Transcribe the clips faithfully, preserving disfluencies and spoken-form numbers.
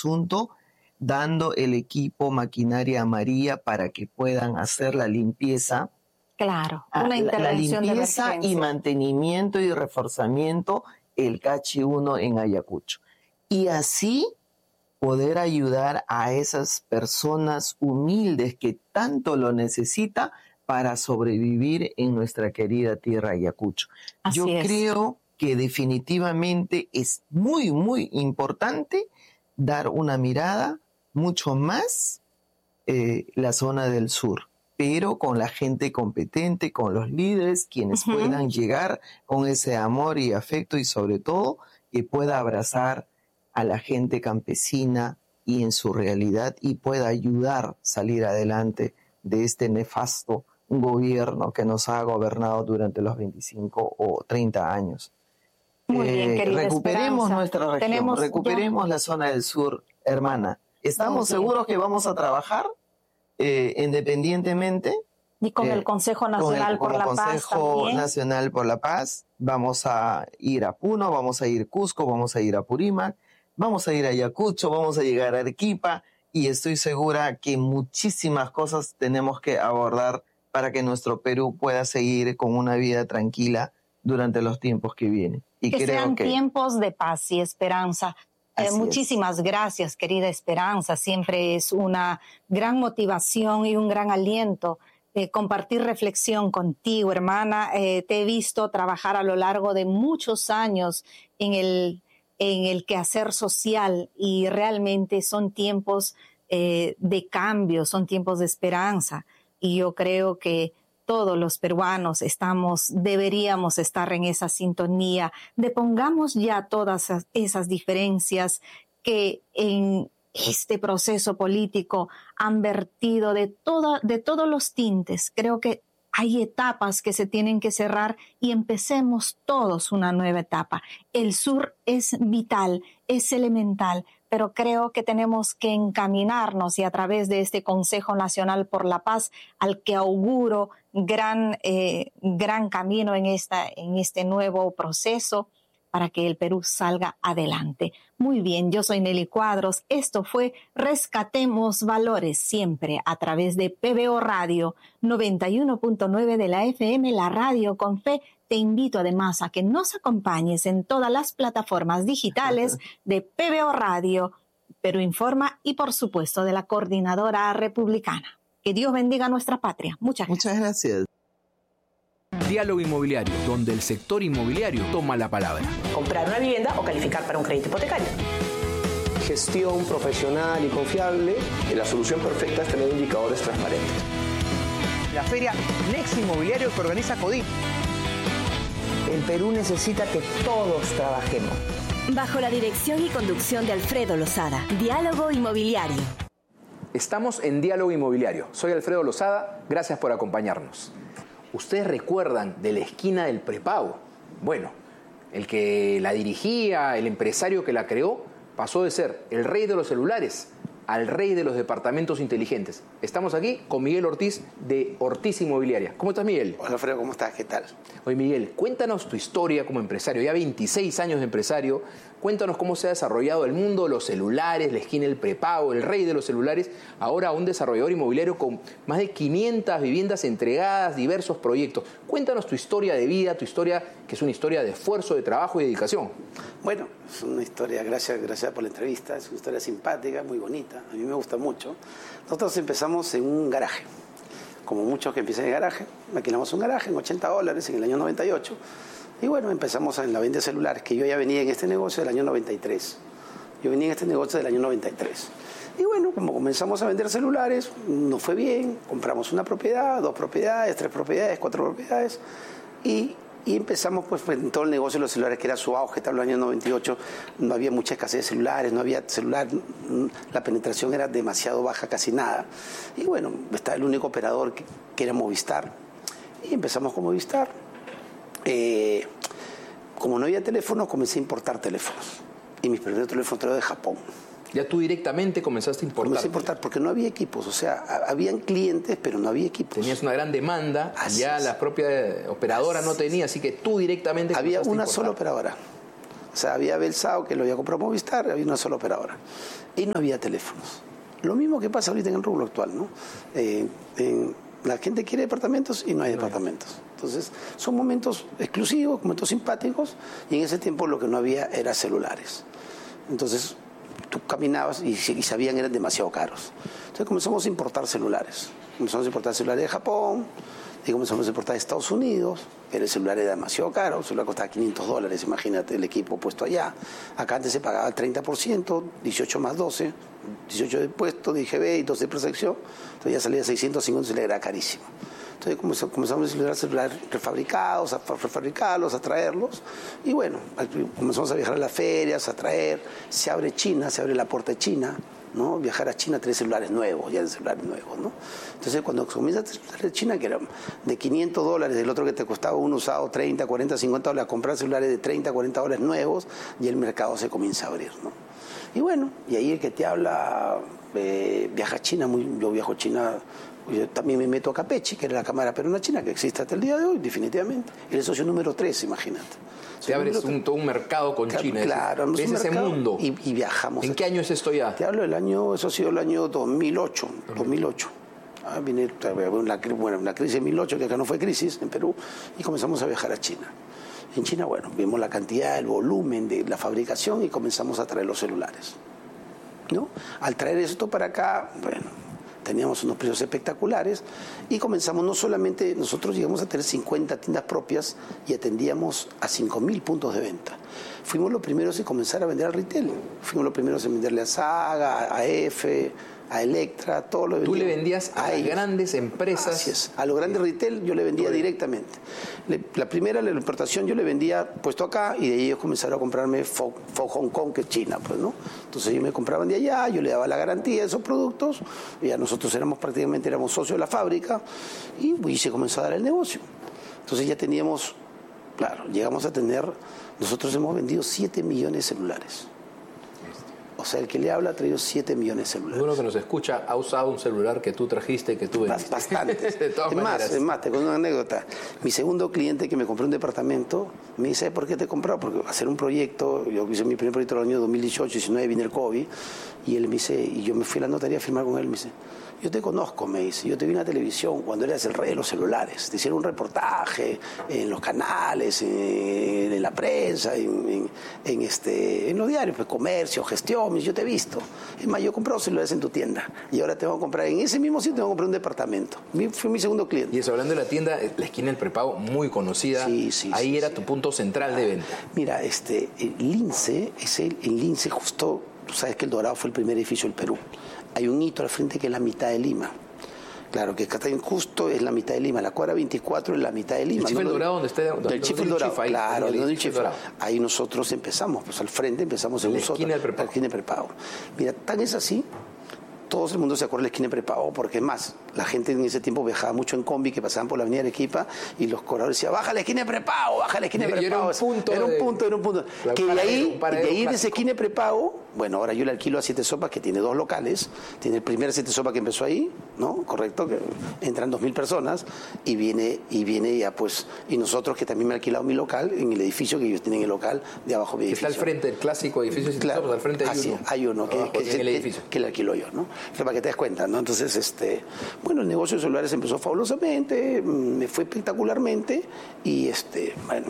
asunto, dando el equipo, maquinaria amarilla para que puedan hacer la limpieza. Claro, una La intervención limpieza de emergencia. y mantenimiento y reforzamiento el Cachi uno en Ayacucho. Y así poder ayudar a esas personas humildes que tanto lo necesitan para sobrevivir en nuestra querida tierra Ayacucho. Así Yo es. creo que definitivamente es muy, muy importante dar una mirada mucho más eh, la zona del sur, pero con la gente competente, con los líderes, quienes Uh-huh. puedan llegar con ese amor y afecto y sobre todo que pueda abrazar a la gente campesina y en su realidad y pueda ayudar a salir adelante de este nefasto gobierno que nos ha gobernado durante los veinticinco o treinta años. Muy bien, Eh, querida recuperemos Esperanza. nuestra región, Tenemos recuperemos ya... la zona del sur, hermana. Estamos Vamos bien. seguros que vamos a trabajar eh, independientemente. Y con eh, el Consejo con Nacional el, por con la el Paz Consejo también. Nacional por la Paz. Vamos a ir a Puno, vamos a ir a Cusco, vamos a ir a Purímac, vamos a ir a Ayacucho, vamos a llegar a Arequipa y estoy segura que muchísimas cosas tenemos que abordar para que nuestro Perú pueda seguir con una vida tranquila durante los tiempos que vienen. Y que creo sean que tiempos de paz y esperanza. Eh, muchísimas es. gracias, querida Esperanza. Siempre es una gran motivación y un gran aliento eh, compartir reflexión contigo, hermana. Eh, te he visto trabajar a lo largo de muchos años en el, en el quehacer social y realmente son tiempos eh, de cambio, son tiempos de esperanza. Y yo creo que todos los peruanos estamos, deberíamos estar en esa sintonía. Depongamos ya todas esas diferencias que en este proceso político han vertido de, toda, de todos los tintes. Creo que hay etapas que se tienen que cerrar y empecemos todos una nueva etapa. El sur es vital, es elemental, pero creo que tenemos que encaminarnos y a través de este Consejo Nacional por la Paz, al que auguro gran, eh, gran camino en, esta, en este nuevo proceso para que el Perú salga adelante. Muy bien, yo soy Nelly Cuadros. Esto fue Rescatemos Valores, siempre a través de P B O Radio noventa y uno punto nueve de la F M, la radio con fe. Te invito además a que nos acompañes en todas las plataformas digitales de P B O Radio, Perú Informa y por supuesto de la Coordinadora Republicana. Que Dios bendiga a nuestra patria. Muchas gracias. Muchas gracias. Diálogo Inmobiliario, donde el sector inmobiliario toma la palabra. Comprar una vivienda o calificar para un crédito hipotecario. Gestión profesional y confiable. Y la solución perfecta es tener indicadores transparentes. La feria Next Inmobiliario que organiza CODIP. El Perú necesita que todos trabajemos. Bajo la dirección y conducción de Alfredo Lozada. Diálogo Inmobiliario. Estamos en Diálogo Inmobiliario. Soy Alfredo Lozada. Gracias por acompañarnos. ¿Ustedes recuerdan de la esquina del prepago? Bueno, el que la dirigía, el empresario que la creó, pasó de ser el rey de los celulares al rey de los departamentos inteligentes. Estamos aquí con Miguel Ortiz de Ortiz Inmobiliaria. ¿Cómo estás, Miguel? Hola, Alfredo, ¿cómo estás? ¿Qué tal? Oye, Miguel, cuéntanos tu historia como empresario. Ya veintiséis años de empresario. Cuéntanos cómo se ha desarrollado el mundo de los celulares, la esquina del prepago, el rey de los celulares, ahora un desarrollador inmobiliario con más de quinientas viviendas entregadas, diversos proyectos. Cuéntanos tu historia de vida, tu historia que es una historia de esfuerzo, de trabajo y dedicación. Bueno, es una historia, gracias, gracias por la entrevista, es una historia simpática, muy bonita, a mí me gusta mucho. Nosotros empezamos en un garaje, como muchos que empiezan en el garaje, alquilamos un garaje en ochenta dólares en el año noventa y ocho, y bueno, empezamos en la venta de celulares, que yo ya venía en este negocio del año noventa y tres. Yo venía en este negocio del año noventa y tres. Y bueno, como comenzamos a vender celulares, nos fue bien, compramos una propiedad, dos propiedades, tres propiedades, cuatro propiedades, y, y empezamos pues en todo el negocio de los celulares, que era su auge, estaba en el año noventa y ocho, no había mucha escasez de celulares, no había celular, la penetración era demasiado baja, casi nada. Y bueno, estaba el único operador que, que era Movistar, y empezamos con Movistar. Eh, como no había teléfonos, comencé a importar teléfonos. Y mis primeros teléfonos trajeron de Japón. Ya tú directamente comenzaste a importar. Comencé a importar porque no había equipos. O sea, habían clientes, pero no había equipos. Tenías una gran demanda. Así ya es. La propia operadora así no tenía, así que tú directamente había una a sola operadora. O sea, había Belsao, que lo había comprado Movistar, había una sola operadora. Y no había teléfonos. Lo mismo que pasa ahorita en el rubro actual, ¿no? Eh, en, la gente quiere departamentos y no hay departamentos. Entonces, son momentos exclusivos, momentos simpáticos, y en ese tiempo lo que no había era celulares. Entonces, tú caminabas y, y sabían que eran demasiado caros. Entonces comenzamos a importar celulares. Comenzamos a importar celulares de Japón, y comenzamos a importar de Estados Unidos, que el celular era demasiado caro, el celular costaba quinientos dólares, imagínate el equipo puesto allá. Acá antes se pagaba el treinta por ciento, dieciocho más doce, dieciocho de impuesto, de I G B y doce de protección, entonces ya salía seiscientos cincuenta, el celular era carísimo. Entonces comenzamos a celebrar celulares refabricados, a refabricarlos, a traerlos. Y bueno, comenzamos a viajar a las ferias, a traer. Se abre China, se abre la puerta de China, ¿no? Viajar a China, traer celulares nuevos, ya de celulares nuevos, ¿no? Entonces cuando comienza a traer China, que era de quinientos dólares, del otro que te costaba uno usado treinta, cuarenta, cincuenta dólares, a comprar celulares de treinta, cuarenta dólares nuevos, y el mercado se comienza a abrir, ¿no? Y bueno, y ahí el que te habla, eh, viaja a China, muy, yo viajo a China. Yo también me meto a Capechi, que era la Cámara Peruana China, que existe hasta el día de hoy, definitivamente. Era el socio número tres, imagínate. Te abres un, todo un mercado con claro, China. Claro, ves ese mundo. Y, y viajamos. ¿En qué año es esto ya? Te hablo del año, eso ha sido el año dos mil ocho. dos mil ocho. Ah, viene una, bueno, una crisis en dos mil ocho, que acá no fue crisis, en Perú, y comenzamos a viajar a China. En China, bueno, vimos la cantidad, el volumen de la fabricación y comenzamos a traer los celulares, ¿no? Al traer esto para acá, bueno, teníamos unos precios espectaculares y comenzamos no solamente, nosotros llegamos a tener cincuenta tiendas propias y atendíamos a cinco mil puntos de venta. Fuimos los primeros en comenzar a vender al retail. Fuimos los primeros en venderle a Saga, a F, a Electra, todo lo vendíamos. Tú le vendías a, a las grandes empresas. Así es. A los grandes retail yo le vendía directamente. Le, la primera, la importación, yo le vendía puesto acá y de ahí ellos comenzaron a comprarme Fog, Fog Hong Kong, que es China, pues, ¿no? Entonces ellos me compraban de allá, yo le daba la garantía de esos productos, y ya nosotros éramos prácticamente éramos socios de la fábrica y, y se comenzó a dar el negocio. Entonces ya teníamos, claro, llegamos a tener, nosotros hemos vendido siete millones de celulares. O sea, el que le habla ha traído siete millones de celulares. Uno que nos escucha ha usado un celular que tú trajiste, que tú vendiste. Bastantes. De todas es maneras. más, es más, te cuento una anécdota. Mi segundo cliente que me compró un departamento me dice, ¿por qué te he comprado? Porque hacer un proyecto, yo hice mi primer proyecto en el año dos mil dieciocho, diecinueve, vino el COVID, y él me dice, y yo me fui a la notaría a firmar con él, me dice, yo te conozco, me dice, yo te vi en la televisión cuando eras el rey de los celulares, te hicieron un reportaje en los canales, en, en la prensa, en, en, en, este, en los diarios, pues comercio, gestión, yo te he visto. Es más, yo he comprado celulares en tu tienda y ahora te voy a comprar, en ese mismo sitio te voy a comprar un departamento. Mi, fue mi segundo cliente. Y eso, hablando de la tienda, la esquina del prepago, muy conocida, sí, sí, ahí sí, era sí. tu punto central de venta. Mira, este, el Lince, es el, el Lince justo, tú sabes que el Dorado fue el primer edificio del Perú. Hay un hito al frente que es la mitad de Lima. Claro, que está justo es la mitad de Lima. La cuadra veinticuatro es la mitad de Lima. ¿El Chifel ¿no? Dorado donde está? Del Chifel Dorado, ahí, claro. el Del Chifel Dorado. Ahí nosotros empezamos, pues al frente empezamos en la un esquina del prepago. La esquina del prepago. Mira, tan es así, todo el mundo se acuerda de la esquina de prepago, porque es más, la gente en ese tiempo viajaba mucho en combi, que pasaban por la avenida Arequipa, y los cobradores decían, baja la esquina de prepago, baja la esquina de prepago. Era un punto. Era un de... punto, era un punto. La que de ahí, de ahí de esa esquina de prepago, bueno, ahora yo le alquilo a Siete Sopas, que tiene dos locales, tiene el primer Siete Sopas que empezó ahí, ¿no? Correcto, que entran dos mil personas, y viene, y viene ya pues, y nosotros que también me he alquilado mi local, en el edificio, que ellos tienen el local de abajo de mi edificio. Está al frente del clásico edificio Siete Claro, Sopas, al frente hay así, uno. hay uno, que, que, en el edificio. Que, que le alquilo yo, ¿no? Para que te des cuenta, ¿no? Entonces, este, bueno, el negocio de celulares empezó fabulosamente, me fue espectacularmente, y este, bueno,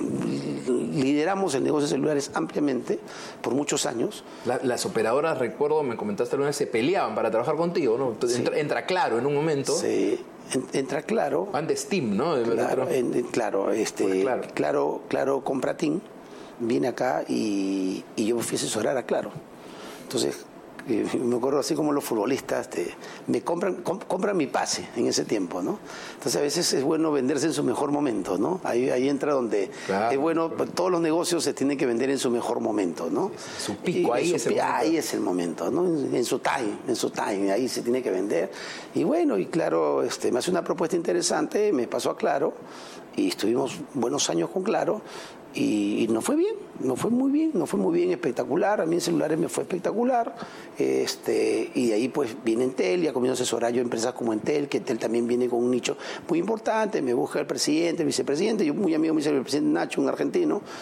lideramos el negocio de celulares ampliamente por muchos años. La, las operadoras, recuerdo, me comentaste alguna vez, se peleaban para trabajar contigo, ¿no? Entonces, sí. entra, entra Claro en un momento. Sí, entra Claro. Antes Steam, ¿no? Claro, en, claro, este, claro. claro, claro, compra Team, viene acá y, y yo me fui a asesorar a Claro. Entonces, me acuerdo así como los futbolistas te, me compran comp, compran mi pase en ese tiempo, ¿no? Entonces a veces es bueno venderse en su mejor momento, ¿no? Ahí, ahí entra donde claro, es bueno, claro. Todos los negocios se tienen que vender en su mejor momento, ¿no? Su pico, ahí, su, es el ahí es el momento, ¿no? En, en su time, en su time, ahí se tiene que vender. Y bueno, y Claro, este, me hace una propuesta interesante, me pasó a Claro y estuvimos buenos años con Claro. Y, y no fue bien, no fue muy bien, no fue muy bien, espectacular. A mí en celulares me fue espectacular. Este, y de ahí pues viene Entel, ya comienzo a asesorar yo a empresas como Entel, que Entel también viene con un nicho muy importante. Me busca el presidente, el vicepresidente, yo muy amigo, me dice el presidente Nacho, un argentino.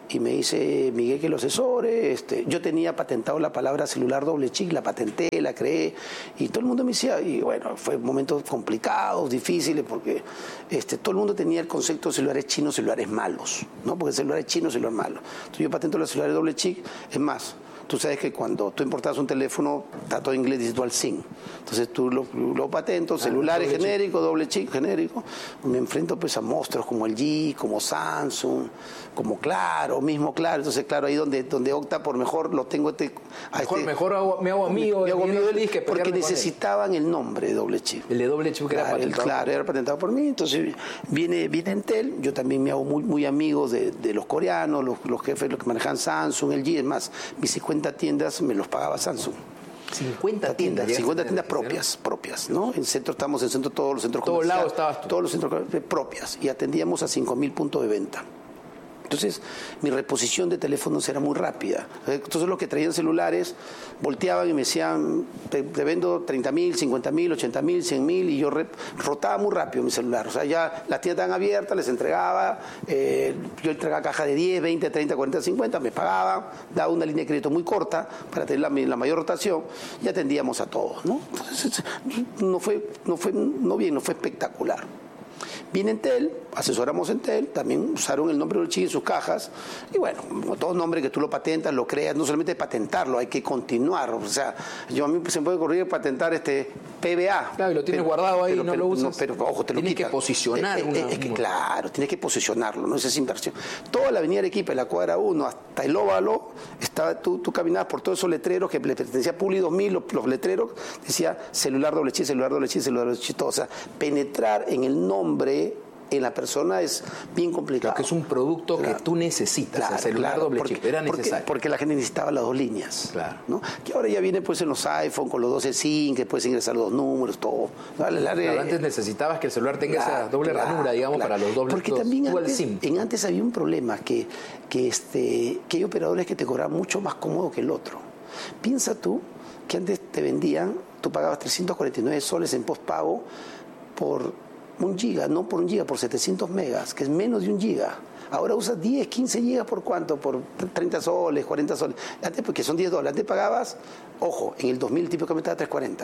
y me dice, Miguel, que lo asesore. Este, yo tenía patentado la palabra celular doble chip, la patenté, la creé, y todo el mundo me decía, y bueno, fue momentos complicados, difíciles, porque este, todo el mundo tenía el concepto de celulares chinos, celulares malos, ¿no? Porque celulares chinos, celular malo. Entonces yo patento los celulares doble chip, es más, tú sabes que cuando tú importas un teléfono, está todo en inglés, dice dual SIM. Entonces tú lo, lo patento, celulares ah, genéricos, doble chip genérico. Me enfrento pues a monstruos como el G, como Samsung, como Claro, mismo Claro. Entonces, claro, ahí donde, donde opta por mejor lo tengo este... Mejor, este, mejor hago, me hago amigo, me hago amigo del que porque necesitaban el nombre de doble chip. El de doble chip que claro, era patentado. El, claro, era patentado por mí. Entonces viene, viene Entel, yo también me hago muy, muy amigo de, de los coreanos, los, los jefes, los que manejan Samsung, el G. Es más, mis cincuenta tiendas me los pagaba Samsung. cincuenta tiendas, cincuenta tiendas propias, propias, ¿no? En centro estamos en centro todos los centros comerciales. Todos lados estabas tú. Todos los centros propias y atendíamos a cinco mil puntos de venta. Entonces, mi reposición de teléfonos era muy rápida. Entonces, los que traían celulares volteaban y me decían, te, te vendo treinta mil, cincuenta mil, ochenta mil, cien mil, y yo re, rotaba muy rápido mi celular. O sea, ya las tiendas estaban abiertas, les entregaba, eh, yo entregaba caja de diez, veinte, treinta, cuarenta, cincuenta, me pagaban, daba una línea de crédito muy corta para tener la, la mayor rotación y atendíamos a todos, ¿no? Entonces, no fue, no fue, no bien, no fue espectacular. Viene Entel, asesoramos Entel, también usaron el nombre del chip en sus cajas, y bueno, todo nombre que tú lo patentas, lo creas, no solamente patentarlo, hay que continuar. O sea, yo a mí se me puede ocurrir patentar este P B A. Claro, y lo tienes pero, guardado ahí, pero, no pero, lo usas. No, pero ojo, te lo tienes que posicionar. Eh, eh, es que, claro, tienes que posicionarlo, no esa es inversión. Toda la avenida Arequipa, en la cuadra uno, hasta el óvalo, estaba, tú, tú caminabas por todos esos letreros que le pertenecía a Publi dos mil, los, los letreros, decía celular doble chip, celular doble chip, celular doble chip, todo. O sea, penetrar en el nombre en la persona es bien complicado. Claro, que es un producto claro. que tú necesitas, claro, el celular claro, doble porque, chip, era necesario. Porque, porque la gente necesitaba las dos líneas. Claro. ¿No? Que ahora ya viene pues en los iPhone con los doce SIM, que puedes ingresar los dos números, todo. La, la, claro, antes necesitabas que el celular tenga claro, esa doble claro, ranura, digamos, claro. para los dobles Porque dos, también dual antes, SIM. En antes había un problema, que, que, este, que hay operadores que te cobraban mucho más cómodo que el otro. Piensa tú que antes te vendían, tú pagabas trescientos cuarenta y nueve soles en postpago por un giga, no por un giga, por setecientos megas, que es menos de un giga. Ahora usas diez, quince gigas por cuánto, por treinta soles, cuarenta soles. Antes, porque son diez dólares. Antes pagabas, ojo, en el dos mil típicamente estaba tres cuarenta.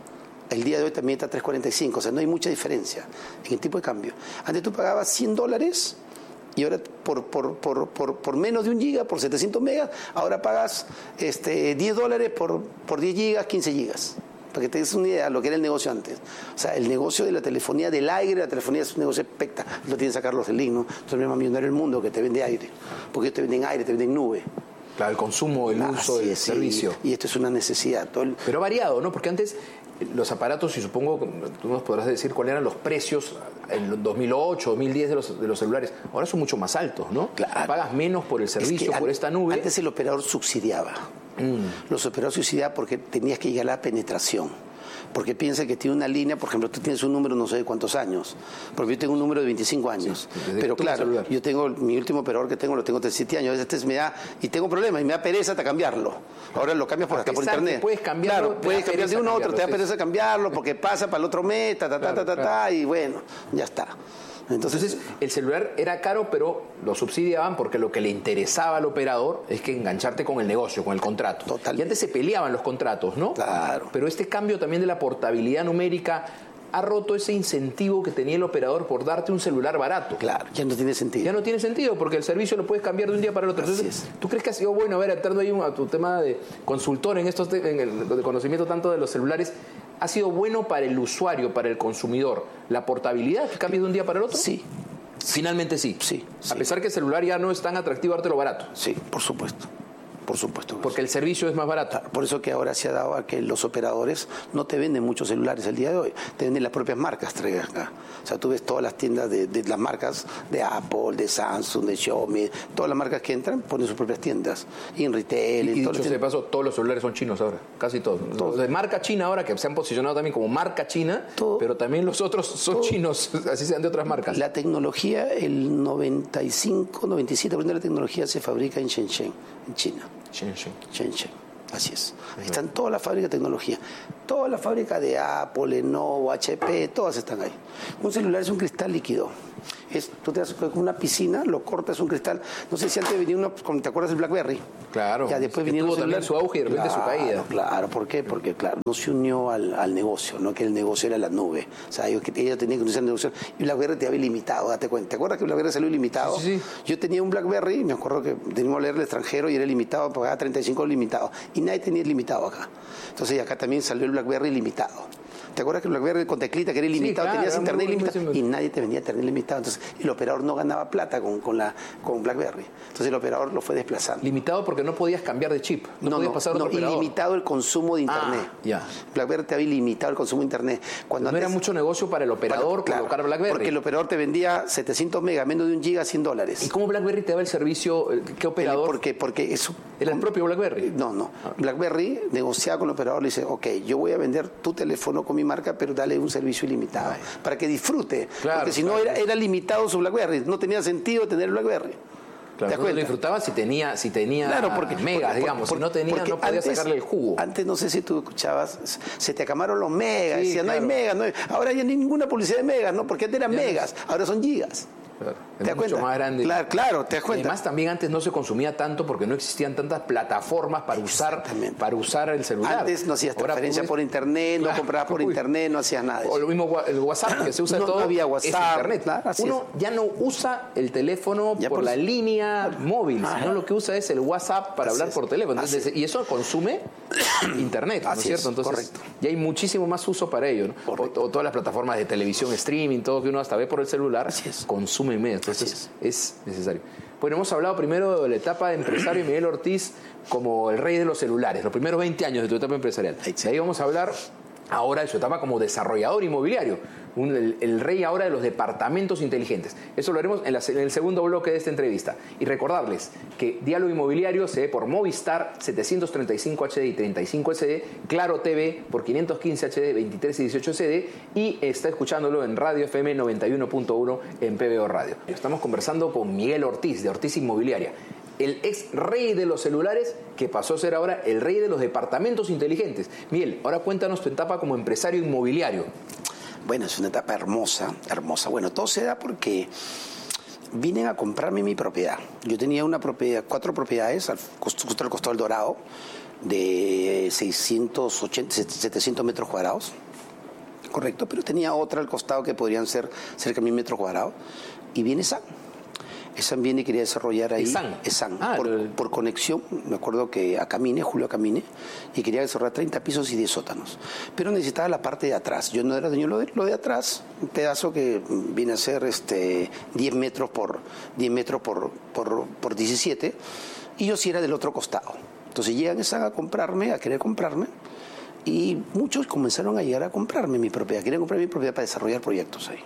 El día de hoy también está tres cuarenta y cinco, o sea, no hay mucha diferencia en el tipo de cambio. Antes tú pagabas cien dólares y ahora por, por, por, por, por menos de un giga, por setecientos megas, ahora pagas este, diez dólares por, por diez gigas, quince gigas. Para que te des una idea de lo que era el negocio antes. O sea, el negocio de la telefonía del aire, la telefonía es un negocio espectacular. Lo tiene que sacar los del Ligno, es el más millonario del mundo que te vende aire. Porque ellos te venden aire, te venden nube. Claro, el consumo, el ah, uso, sí, el sí. servicio. Y esto es una necesidad. Todo el... Pero ha variado, ¿no? Porque antes los aparatos, y supongo tú nos podrás decir cuáles eran los precios en dos mil ocho, dos mil diez de los, de los celulares. Ahora son mucho más altos, ¿no? Claro. Pagas menos por el servicio, es que por esta nube. Antes el operador subsidiaba. Mm. Los operadores subsidiaban porque tenías que llegar a la penetración. Porque piensa que tiene una línea, por ejemplo, tú tienes un número no sé de cuántos años, porque yo tengo un número de veinticinco años, sí, pero claro, celular. Yo tengo, mi último operador que tengo, lo tengo de siete años, a veces este me da, y tengo problemas, y me da pereza hasta cambiarlo, ahora lo cambias por, hasta por internet. Puedes cambiarlo, claro, puedes cambiar de uno a otro, te da pereza cambiarlo, porque pasa para el otro mes, ta, ta, ta, ta, ta, ta, y bueno, ya está. Entonces, Entonces, el celular era caro, pero lo subsidiaban porque lo que le interesaba al operador es que engancharte con el negocio, con el contrato. Totalmente. Y antes se peleaban los contratos, ¿no? Claro. Pero este cambio también de la portabilidad numérica ha roto ese incentivo que tenía el operador por darte un celular barato. Claro, ya no tiene sentido. Ya no tiene sentido porque el servicio lo puedes cambiar de un día para el otro. Entonces, ¿tú crees que ha sido bueno, a ver, entrando ahí a tu tema de consultor en estos en el de conocimiento tanto de los celulares, ha sido bueno para el usuario, para el consumidor, la portabilidad que cambie de un día para el otro? Sí. Finalmente sí. Sí. A sí. pesar que el celular ya no es tan atractivo dártelo barato. Sí, por supuesto. Por supuesto. Porque el servicio es más barato. Por eso que ahora se ha dado a que los operadores no te venden muchos celulares el día de hoy, te venden las propias marcas. Acá. O sea, tú ves todas las tiendas de, de las marcas de Apple, de Samsung, de Xiaomi, todas las marcas que entran ponen sus propias tiendas. Y en retail. Y, y dicho de paso, todos los celulares son chinos ahora, casi todos. todos. De marca china ahora, que se han posicionado también como marca china, todo, pero también los otros son todo, chinos, así sean de otras marcas. La tecnología, el noventa y cinco, noventa y siete por ciento de la tecnología se fabrica en Shenzhen, en China. Shenzhen. Shenzhen, así es. Ahí están todas las fábricas de tecnología. Todas las fábricas de Apple, Lenovo, H P, todas están ahí. Un celular es un cristal líquido. es, tú te das con una piscina, lo cortas, un cristal. No sé si antes venía uno, ¿te acuerdas del BlackBerry? Claro. Ya después que vinieron tuvo también su auge y de repente claro, su caída. Claro, ¿por qué? Porque, claro, no se unió al, al negocio, ¿no? Que el negocio era la nube. O sea, ellos, ellos tenían que unirse al negocio. Y BlackBerry te había ilimitado, date cuenta. ¿Te acuerdas que BlackBerry salió ilimitado? Sí, sí, sí. Yo tenía un BlackBerry, me acuerdo que teníamos que leer el extranjero y era limitado, pagaba treinta y cinco limitado. Y nadie tenía ilimitado acá. Entonces acá también salió el BlackBerry ilimitado. ¿Te acuerdas que el BlackBerry con teclita que era ilimitado, sí, claro, tenías internet ilimitado y nadie te vendía internet ilimitado? Entonces el operador no ganaba plata con, con, la, con BlackBerry. Entonces el operador lo fue desplazando. Limitado porque no podías cambiar de chip, no, no podías no, pasar a otro no, operador. Ilimitado el consumo de internet. Ah, ya. BlackBerry te había limitado el consumo de internet. Cuando no antes, era mucho negocio para el operador para, colocar claro, BlackBerry. Porque el operador te vendía setecientos megas, menos de un giga, cien dólares. ¿Y cómo BlackBerry te daba el servicio? ¿Qué operador? Porque, porque eso... ¿Era el propio BlackBerry? No, no. BlackBerry negociaba con el operador, le dice, ok, yo voy a vender tu teléfono con mi marca, pero dale un servicio ilimitado, ay, para que disfrute, claro, porque si claro. no era, era limitado su BlackBerry, no tenía sentido tener el BlackBerry. Claro, no lo disfrutaba si tenía, si tenía claro, porque, megas, porque, digamos, porque, si no tenía no podía antes, sacarle el jugo. Antes no sé si tú escuchabas, se te acamaron los megas, sí, decían, claro. no hay megas, no hay, ahora ya no hay ninguna publicidad de megas, ¿no? Porque antes eran ya megas, no. ahora son gigas. Claro. ¿Te das cuenta? Más grande. Claro, claro, te das cuenta. Además, también antes no se consumía tanto porque no existían tantas plataformas para usar, para usar el celular. Antes no hacías transferencia puedes... por internet, claro, no comprabas por uy. internet, no hacías nada de eso. O lo mismo el WhatsApp, que se usa no, todo. No había WhatsApp. Internet. Nada, Uno es. ya no usa el teléfono ya por, por la línea móvil, ah, sino lo que usa es el WhatsApp para hablar es. por teléfono. Entonces, y eso consume internet, ¿no es cierto? Entonces, correcto. ya hay muchísimo más uso para ello, ¿no? O, o todas las plataformas de televisión, streaming, todo que uno hasta ve por el celular, consume medio. Entonces, es necesario. Bueno, hemos hablado primero de la etapa de empresario Miguel Ortiz como el rey de los celulares, los primeros veinte años de tu etapa empresarial. De ahí vamos a hablar ahora de su etapa como desarrollador inmobiliario, un, el, el rey ahora de los departamentos inteligentes. Eso lo haremos en, la, en el segundo bloque de esta entrevista. Y recordarles que Diálogo Inmobiliario se ve por Movistar setecientos treinta y cinco H D y treinta y cinco S D, Claro T V por quinientos quince H D, veintitrés y dieciocho S D y está escuchándolo en Radio F M noventa y uno punto uno en P B O Radio. Estamos conversando con Miguel Ortiz de Ortiz Inmobiliaria, el ex rey de los celulares que pasó a ser ahora el rey de los departamentos inteligentes. Miguel, ahora cuéntanos tu etapa como empresario inmobiliario. Bueno, es una etapa hermosa, hermosa. Bueno, todo se da porque vine a comprarme mi propiedad. Yo tenía una propiedad, cuatro propiedades, al costado, al costado del Dorado, de seiscientos ochenta, setecientos metros cuadrados. Correcto, pero tenía otra al costado que podrían ser cerca de mil metros cuadrados. Y viene San. Esan viene y quería desarrollar ahí. Esan. Esan. Ah, por, el... por conexión, me acuerdo que a Camine, Julio Camine, y quería desarrollar treinta pisos y diez sótanos. Pero necesitaba la parte de atrás. Yo no era dueño lo de, lo de atrás, un pedazo que viene a ser este, diez metros por diez metros por, por, por diecisiete, y yo sí era del otro costado. Entonces llegan Esan a comprarme, a querer comprarme, y muchos comenzaron a llegar a comprarme mi propiedad, querían comprar mi propiedad para desarrollar proyectos ahí.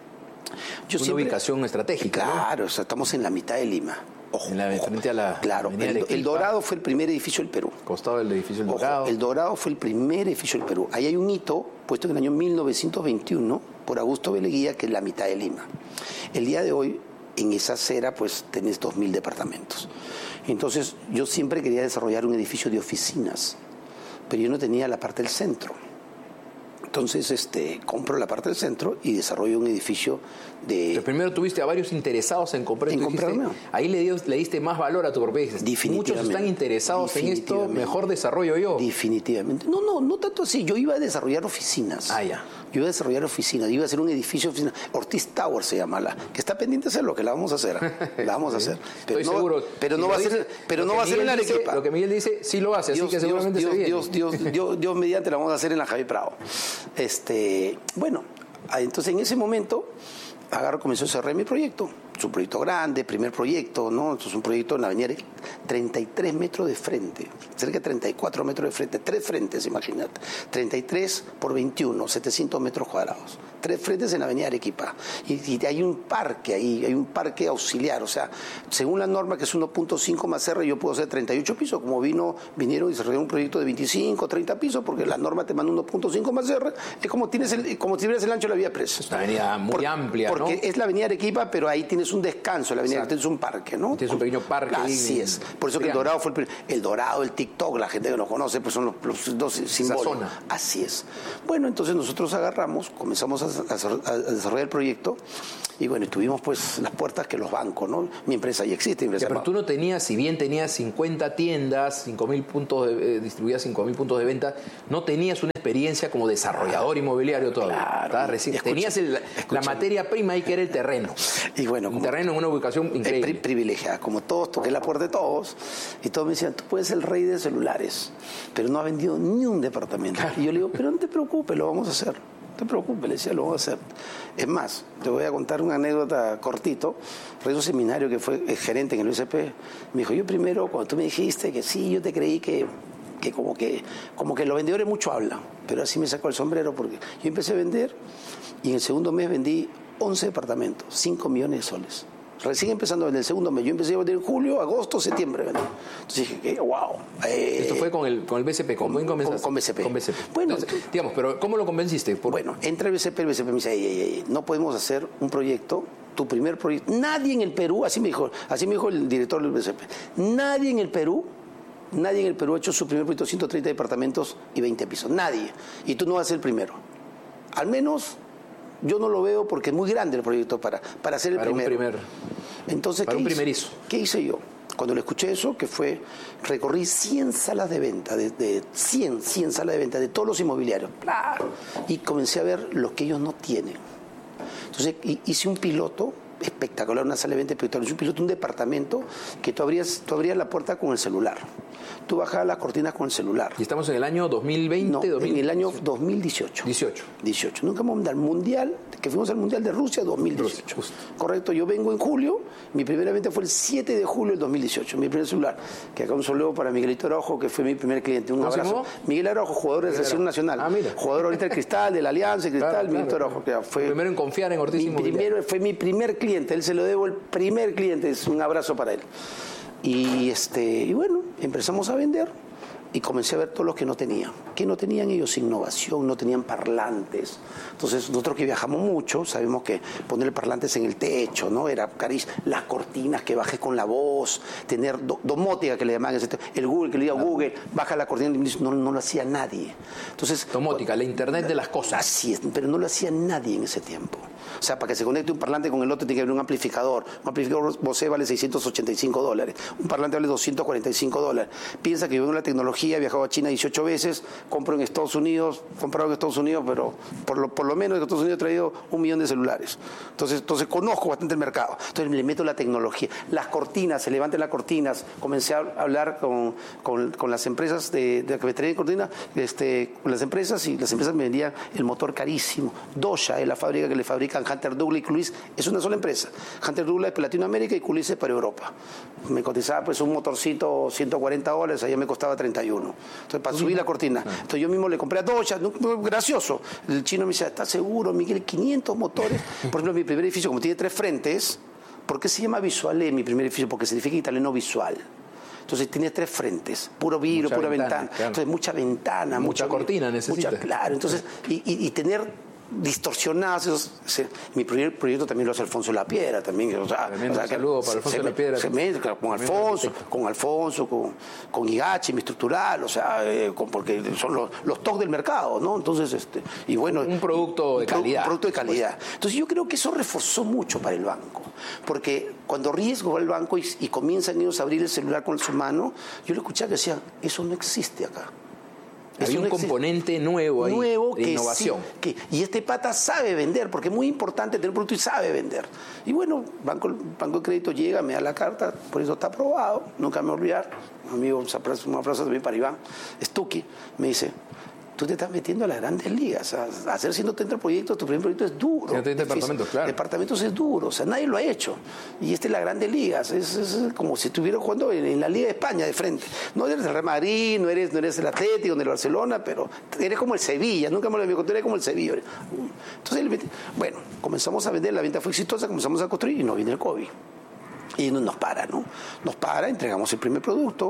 Yo Una siempre, ubicación estratégica. Claro, ¿no? O sea, estamos en la mitad de Lima. Ojo, en la, ojo. Frente a la claro, el, el Dorado fue el primer edificio del Perú. Costado del edificio del ojo, Dorado. El Dorado fue el primer edificio del Perú. Ahí hay un hito puesto en el año mil novecientos veintiuno por Augusto Beleguía, que es la mitad de Lima. El día de hoy, en esa acera, pues tenés dos mil departamentos. Entonces, yo siempre quería desarrollar un edificio de oficinas, pero yo no tenía la parte del centro. Entonces, este, compro la parte del centro y desarrollo un edificio de... Pero primero tuviste a varios interesados en comprar. En comprarme. Ahí le, dio, le diste más valor a tu propiedad. Definitivamente. Muchos están interesados en esto, mejor desarrollo yo. Definitivamente. No, no, no tanto así. Yo iba a desarrollar oficinas. Ah, ya. Yo iba a desarrollar oficinas, iba a hacer un edificio de oficinas. Ortiz Tower se llama la, que está pendiente de hacerlo, que la vamos a hacer. La vamos a hacer. Pero Estoy no, seguro. Pero si no va a ser, pero no va a ser en la Arequipa. Lo que Miguel dice, sí lo hace, Dios, así que seguramente Dios, se viene. Dios, Dios, Dios, Dios, Dios mediante la vamos a hacer en la Javier Prado. Este, bueno, entonces en ese momento agarro, comenzó a cerrar mi proyecto. Es un proyecto grande, primer proyecto, ¿no? Esto es un proyecto en la avenida treinta y tres metros de frente, cerca de treinta y cuatro metros de frente, tres frentes, imagínate. treinta y tres por veintiuno, setecientos metros cuadrados. Tres frentes en la avenida Arequipa. Y, y hay un parque ahí, hay un parque auxiliar, o sea, según la norma que es uno punto cinco más R, yo puedo hacer treinta y ocho pisos, como vino, vinieron y desarrollaron un proyecto de veinticinco, treinta pisos, porque la norma te manda uno punto cinco más R, es como tienes el, como si tuvieras el ancho de la vía presa. Es una avenida muy Por, amplia, porque ¿no? Porque es la avenida Arequipa, pero ahí tienes tienes un descanso, la avenida Exacto. tienes un parque, ¿no? Tienes un pequeño parque. Así es. Por eso que el Dorado fue el, el Dorado, el TikTok, la gente que nos conoce, pues son los, los dos símbolos. Esa zona. Así es. Bueno, entonces nosotros agarramos, comenzamos a, a, a desarrollar el proyecto y bueno, tuvimos pues las puertas que los bancos, ¿no? Mi empresa ya existe. Mi empresa pero tú no tenías, si bien tenías cincuenta tiendas, cinco mil puntos, de, eh, distribuídas cinco mil puntos de venta, no tenías una experiencia como desarrollador inmobiliario todavía. Claro. Recién, escucha, tenías el, la materia prima ahí que era el terreno. Y bueno, un terreno en una ubicación increíble. Pri privilegiada. Como todos, toqué la puerta de todos y todos me decían, tú puedes ser el rey de celulares, pero no ha vendido ni un departamento. Claro. Y yo le digo, pero no te preocupes, lo vamos a hacer. No te preocupes, le decía, lo vamos a hacer. Es más, te voy a contar una anécdota cortito. Fue un seminario que fue el gerente en el U S P. Me dijo, yo primero, cuando tú me dijiste que sí, yo te creí que, que, como, que como que los vendedores mucho hablan. Pero así me sacó el sombrero porque yo empecé a vender y en el segundo mes vendí once departamentos, cinco millones de soles. Recién empezando a vender el segundo mes. Yo empecé a vender en julio, agosto, septiembre. ¿verdad? Entonces dije, que, wow. Eh, Esto fue con el, con el B C P. ¿Con, con, con, con B C P. Con B C P. Bueno, entonces, digamos, pero ¿cómo lo convenciste? Por... Bueno, entra el B C P, el B C P me dice, ey, ey, ey, no podemos hacer un proyecto, tu primer proyecto. Nadie en el Perú, así me dijo, así me dijo el director del B C P, nadie en el Perú, nadie en el Perú ha hecho su primer proyecto, ciento treinta departamentos y veinte pisos. Nadie. Y tú no vas a ser el primero. Al menos... Yo no lo veo porque es muy grande el proyecto para, para ser el para primero. Un primer, Entonces, para ¿qué un hice? primerizo. ¿Qué hice yo? Cuando le escuché eso, que fue, recorrí cien salas de venta, de, de cien, cien salas de venta de todos los inmobiliarios. Y comencé a ver lo que ellos no tienen. Entonces hice un piloto espectacular, una sala de venta espectacular. Hice un piloto, un departamento que tú abrías, tú abrías la puerta con el celular. Tú bajabas las cortinas con el celular. ¿Y estamos en el año dos mil veinte? No, dos mil... en el año dos mil dieciocho. dieciocho. dieciocho. Nunca hemos al mundial, que fuimos al mundial de Rusia dos mil dieciocho. Rusia, correcto, yo vengo en julio, mi primera venta fue el siete de julio del dos mil dieciocho, mi primer celular. Que acá un saludo para Miguelito Araujo, que fue mi primer cliente. Un abrazo. Miguel Araujo, jugador de la selección nacional. Ah, mira. Jugador ahorita del Cristal, de la Alianza, Cristal, claro, Miguelito claro, Araujo. Que fue el primero en confiar en Ortiz mi primero, Fue mi primer cliente, él se lo debo el primer cliente, es un abrazo para él. Y, este, y bueno, empezamos a vender. Y comencé a ver todos los que no tenían. ¿Qué no tenían ellos? Innovación, no tenían parlantes. Entonces, nosotros que viajamos mucho, sabemos que poner parlantes en el techo, ¿no? Era carísimo. Las cortinas, que baje con la voz, tener do, domótica, que le llamaban, el Google, que le diga Google, baja la cortina, no, no lo hacía nadie. Entonces, domótica, la internet de las cosas. Así es, pero no lo hacía nadie en ese tiempo. O sea, para que se conecte un parlante con el otro tiene que haber un amplificador. Un amplificador Bose vale seiscientos ochenta y cinco dólares. Un parlante vale doscientos cuarenta y cinco dólares. Piensa que yo vengo la tecnología, he viajado a China dieciocho veces, compro en Estados Unidos, comprado en Estados Unidos, pero por lo, por lo menos en Estados Unidos he traído un millón de celulares. Entonces, entonces conozco bastante el mercado. Entonces le meto la tecnología. Las cortinas, se levantan las cortinas. Comencé a hablar con, con, con las empresas de, de que me traían cortinas, este, con las empresas, y las empresas me vendían el motor carísimo. Dosha es la fábrica que le fabrican Hunter Douglas y Coolise, es una sola empresa. Hunter Douglas es para Latinoamérica y Coolise es para Europa. Me cotizaba pues un motorcito ciento cuarenta dólares, allá me costaba treinta y uno. Entonces, para subir la cortina. Entonces, yo mismo le compré a Dosha, gracioso. El chino me dice, ¿estás seguro, Miguel? quinientos motores. Por ejemplo, mi primer edificio, como tiene tres frentes, ¿por qué se llama Visuale mi primer edificio? Porque significa italiano visual. Entonces tiene tres frentes, puro vidrio, mucha pura ventana. ventana. Claro. Entonces mucha ventana, mucha, mucha cortina necesita. Mucha, claro, entonces, y, y, y tener distorsionados esos, se, mi primer proyecto también lo hace Alfonso Lapiedra también, o sea, o sea, un saludo para Alfonso se, Lapiedra se mezcla con Alfonso, con Alfonso, con, con Igachi, mi estructural, o sea, eh, con, porque son los, los tocs del mercado, ¿no? Entonces, este, y bueno, un producto de calidad. Un producto de calidad. Entonces yo creo que eso reforzó mucho para el banco, porque cuando riesgo va el banco y, y comienzan ellos a abrir el celular con su mano, yo le escuchaba que decía, eso no existe acá. Hay un componente nuevo ahí, nuevo de que innovación. Sí, que, y este pata sabe vender, porque es muy importante tener un producto y sabe vender. Y bueno, banco, banco de crédito llega, me da la carta, por eso está aprobado, nunca me voy a olvidar. Un amigo, un abrazo, un abrazo también para Iván, Stucky, me dice, tú te estás metiendo a las grandes ligas, a, a hacer ciento treinta proyectos, tu primer proyecto es duro. ciento treinta departamentos, claro. Departamentos es duro, o sea, nadie lo ha hecho. Y este es las grandes ligas, es, es como si estuviera jugando en, en la Liga de España de frente. No eres el Real Madrid, no eres, no eres el Atlético, ni el Barcelona, pero eres como el Sevilla, nunca me lo había contado, eres como el Sevilla. Entonces, bueno, comenzamos a vender, la venta fue exitosa, comenzamos a construir y no viene el COVID. Y no nos para, ¿no? Nos para, entregamos el primer producto,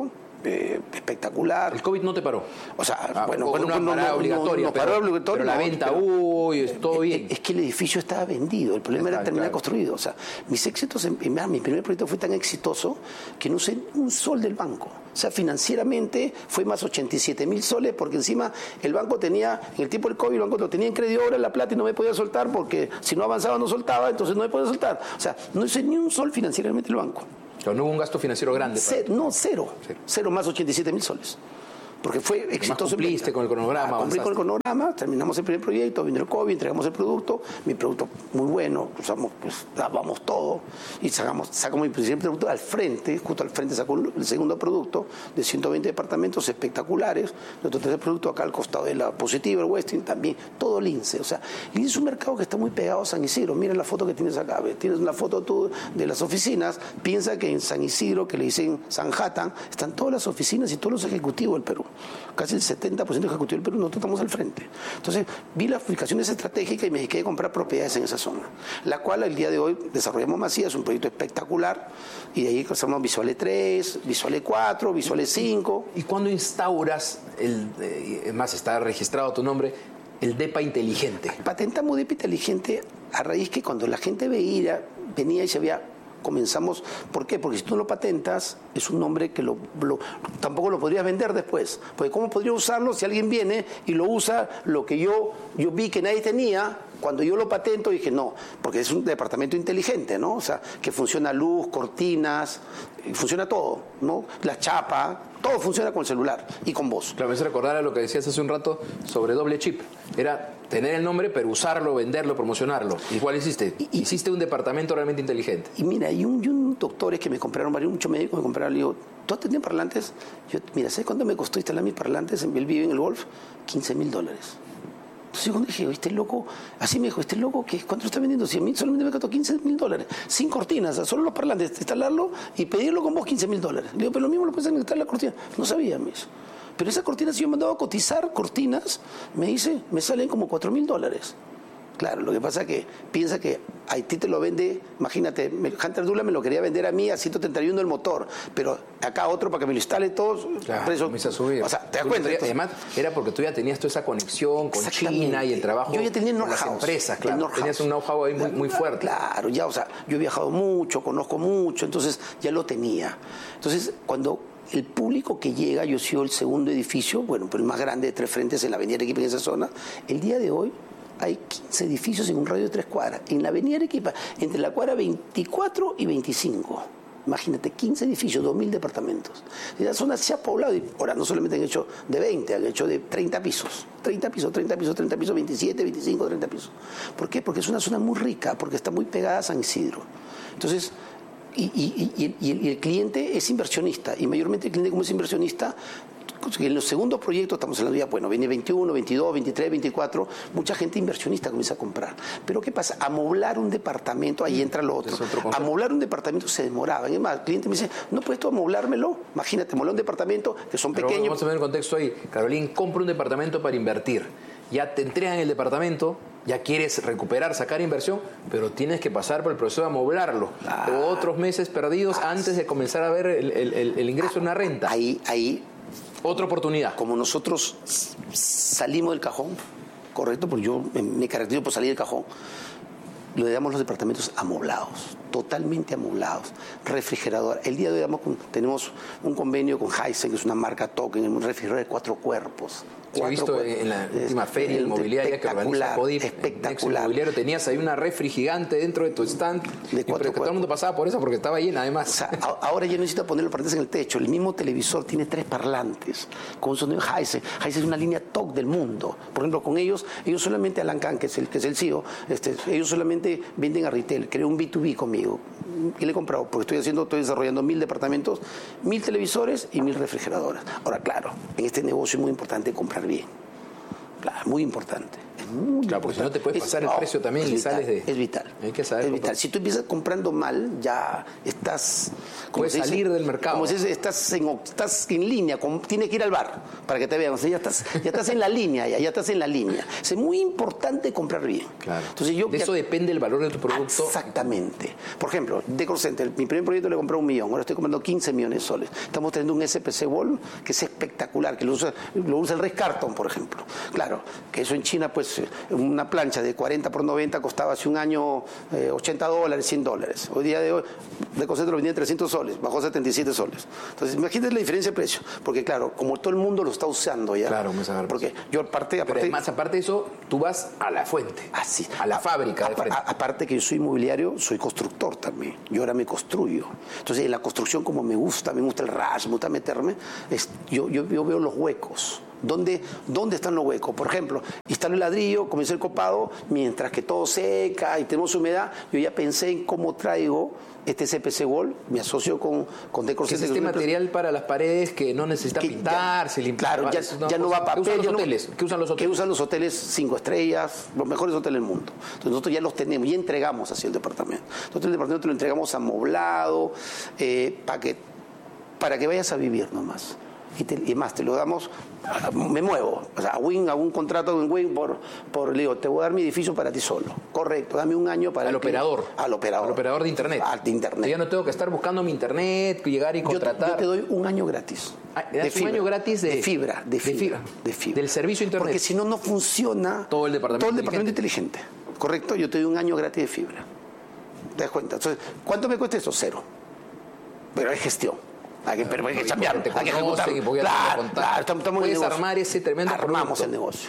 eh, espectacular. ¿El COVID no te paró? O sea, ah, bueno, o bueno, una no, no, obligatoria, no, no, pero, paró obligatoria, pero la no, venta pero, hubo y todo bien. Es, es que el edificio estaba vendido, el problema Está, era terminar claro. construido. O sea, mis éxitos, en, en, mi primer proyecto fue tan exitoso que no usé un sol del banco. O sea, financieramente fue más ochenta y siete mil soles porque encima el banco tenía, en el tiempo del COVID, el banco lo tenía en crédito ahora la plata y no me podía soltar porque si no avanzaba no soltaba, entonces no me podía soltar. O sea, no hice ni un sol financieramente el banco. Pero no hubo un gasto financiero grande. Cero, no, cero. Cero, cero más ochenta y siete mil soles. Porque fue exitoso. Cumpliste con el cronograma. Ah, cumplí con el cronograma, terminamos el primer proyecto, vino el COVID, entregamos el producto, mi producto muy bueno, usamos, pues dábamos todo y sacamos, sacamos mi primer producto al frente, justo al frente sacó el segundo producto de ciento veinte departamentos espectaculares, nuestro tercer producto acá al costado de la Positiva, el Westin también, todo Lince. O sea, Lince es un mercado que está muy pegado a San Isidro. Mira la foto que tienes acá, ¿ves? Tienes una foto tú de las oficinas, piensa que en San Isidro, que le dicen Sanhattan, están todas las oficinas y todos los ejecutivos del Perú. Casi el setenta por ciento ejecutivo del Perú, nosotros estamos al frente. Entonces, vi las ubicaciones estratégicas y me dediqué a comprar propiedades en esa zona, la cual el día de hoy desarrollamos Macías, es un proyecto espectacular, y de ahí hacemos Visuale tres, Visuale cuatro, Visuale cinco. ¿Y cuándo instauras, el, eh, más está registrado tu nombre, el DEPA inteligente? Patentamos DEPA inteligente a raíz que cuando la gente veía, venía y se veía, comenzamos, ¿por qué? Porque si tú lo patentas, es un nombre que lo, lo, tampoco lo podrías vender después. Porque ¿cómo podría usarlo si alguien viene y lo usa lo que yo, yo vi que nadie tenía? Cuando yo lo patento dije, no, porque es un departamento inteligente, ¿no? O sea, que funciona luz, cortinas, funciona todo, ¿no? La chapa, todo funciona con el celular y con voz. Claro, me hace recordar a lo que decías hace un rato sobre doble chip. Era tener el nombre, pero usarlo, venderlo, promocionarlo. ¿Y cuál hiciste? Y, hiciste un departamento realmente inteligente. Y mira, hay un, y un doctores que me compraron, varios, muchos médicos me compraron, le digo, ¿tú has tenido parlantes? Yo, mira, ¿sabes cuánto me costó instalar mis parlantes en Belvive, en el Golf? quince mil dólares. Entonces yo cuando dije, este loco, así me dijo, este loco, ¿qué? ¿Cuánto lo está vendiendo? cien mil, solamente me costó quince mil dólares. Sin cortinas, solo los parlantes, instalarlo y pedirlo con vos quince mil dólares. Le digo, pero lo mismo lo puedes instalar la cortina. No sabía, me dice. Pero esas cortinas, si yo me mandaba a cotizar cortinas, me dice, me salen como cuatro mil dólares. Claro, lo que pasa es que piensa que Haití te lo vende, imagínate, Hunter Dula me lo quería vender a mí a ciento treinta y uno el motor, pero acá otro para que me lo instale todo. Claro, precio, comienza a subir. O sea, ¿te das cuenta? Tenías, además, era porque tú ya tenías toda esa conexión con China y el trabajo yo ya tenía con las empresas, claro. Tenías un know-how ahí muy, muy fuerte. Claro, ya, o sea, yo he viajado mucho, conozco mucho, entonces ya lo tenía. Entonces, cuando el público que llega, yo soy el segundo edificio, bueno, pero el más grande de tres frentes en la Avenida Arequipa, en esa zona, el día de hoy hay quince edificios en un radio de tres cuadras. En la Avenida Arequipa, entre la cuadra veinticuatro y veinticinco. Imagínate, quince edificios, dos mil departamentos. Y la zona se ha poblado. Y ahora no solamente han hecho de veinte, han hecho de treinta pisos. treinta pisos, treinta pisos, treinta pisos, veintisiete, veinticinco, treinta pisos. ¿Por qué? Porque es una zona muy rica, porque está muy pegada a San Isidro. Entonces, y, y, y, y, el, y el cliente es inversionista. Y mayormente el cliente, como es inversionista, en los segundos proyectos estamos hablando ya, bueno, viene veintiuno, veintidós, veintitrés, veinticuatro, mucha gente inversionista comienza a comprar. Pero ¿qué pasa? Amoblar un departamento, ahí entra lo otro. otro amoblar un departamento se demoraba. Y además, el cliente me dice, ¿no puedes tú amoblármelo? Imagínate, amoblar un departamento que son Pero pequeños. Vamos a ver el contexto ahí. Carolín, compra un departamento para invertir. Ya te entregan el departamento, ya quieres recuperar, sacar inversión, pero tienes que pasar por el proceso de amoblarlo. Ah, Otros meses perdidos ah, antes de comenzar a ver el, el, el, el ingreso de una renta. Ahí, ahí. Otra oportunidad. Como nosotros salimos del cajón, correcto, porque yo me caracterizo por salir del cajón, le damos los departamentos amoblados, totalmente amoblados, refrigerador. El día de hoy damos, tenemos un convenio con Heisen, que es una marca token, un refrigerador de cuatro cuerpos. He visto cuerpos. En la última feria inmobiliaria que organiza Codip, espectacular. Inmobiliario, tenías ahí una refri gigante dentro de tu stand, de cuatro y que todo el mundo pasaba por eso porque estaba llena además. O sea, ahora ya no necesito poner los parlantes en el techo, el mismo televisor tiene tres parlantes con un sonido Heisen. Heisen es una línea T O C del mundo. Por ejemplo, con ellos, ellos solamente, Alan Khan, que es el, que es el C E O, este, ellos solamente venden a retail, creó un B dos B conmigo. ¿Qué le he comprado? Porque estoy haciendo, estoy desarrollando mil departamentos, mil televisores y mil refrigeradores. Ahora, claro, en este negocio es muy importante comprar bien. Claro, muy importante. Es muy claro, porque importante. si no te puedes pasar es, el no, precio también y vital, sales de... Es vital. Hay que saber es vital. Si tú empiezas comprando mal, ya estás... Puedes salir dice, del mercado. Como se dice, estás en, estás en línea, con, tienes que ir al bar para que te vean. O sea, ya estás, ya estás en la línea, ya, ya estás en la línea. Es muy importante comprar bien. Claro. Entonces, yo, de ya, eso depende el valor de tu producto. Exactamente. Por ejemplo, Decor Center, mi primer proyecto le compré un millón, ahora estoy comprando quince millones de soles. Estamos teniendo un S P C Wall que es espectacular, que lo usa, lo usa el Red Carton, por ejemplo. Claro, que eso en China, pues, una plancha de cuarenta por noventa costaba hace un año eh, ochenta dólares, cien dólares. Hoy día de hoy, Decor Center lo vendía en trescientos soles, bajó a setenta y siete soles. Entonces, imagínate la diferencia de precio. Porque, claro, como todo el mundo lo está usando ya. Claro, me sabe. Porque yo aparte... aparte Pero además, aparte de eso, tú vas a la fuente. Así. A la fábrica de frente. Aparte que yo soy inmobiliario, soy constructor también. Yo ahora me construyo. Entonces, en la construcción, como me gusta, me gusta el ras, me gusta meterme, es, yo, yo, yo veo los huecos. ¿Dónde, ¿Dónde están los huecos? Por ejemplo, instalo el ladrillo, comencé el copado, mientras que todo seca y tenemos humedad, yo ya pensé en cómo traigo este S P C Wall, me asocio con, con Decor Center. Es este material para las paredes que no necesita que pintarse, limpiar. Claro, ya, ya no va a papel. ¿Qué usan los no, hoteles? ¿Qué usan los hoteles? Que usan los hoteles cinco estrellas, los mejores hoteles del mundo. Entonces nosotros ya los tenemos, ya entregamos así el departamento. Nosotros el departamento lo entregamos amoblado, eh, para que, para que vayas a vivir nomás. Y, te, y más, te lo damos, me muevo, o sea, a Wing, a un contrato en Wing por, por, le digo, te voy a dar mi edificio para ti solo. Correcto, dame un año para... Al operador. Al operador. Al operador de internet. Al de internet. Yo ya no tengo que estar buscando mi internet, llegar y contratar. Yo te, yo te doy un año gratis. Ah, de fibra. Un año gratis de, de fibra, de fibra, de fibra. De fibra. Del servicio internet. Porque si no, no funciona todo el departamento, todo el departamento inteligente. inteligente. Correcto, yo te doy un año gratis de fibra. ¿Te das cuenta? Entonces, ¿cuánto me cuesta eso? Cero. Pero hay gestión. Hay que, pero hay que cambiar, hay que ejecutar. Claro, claro, estamos, estamos Puedes en armar ese tremendo Armamos producto. el negocio.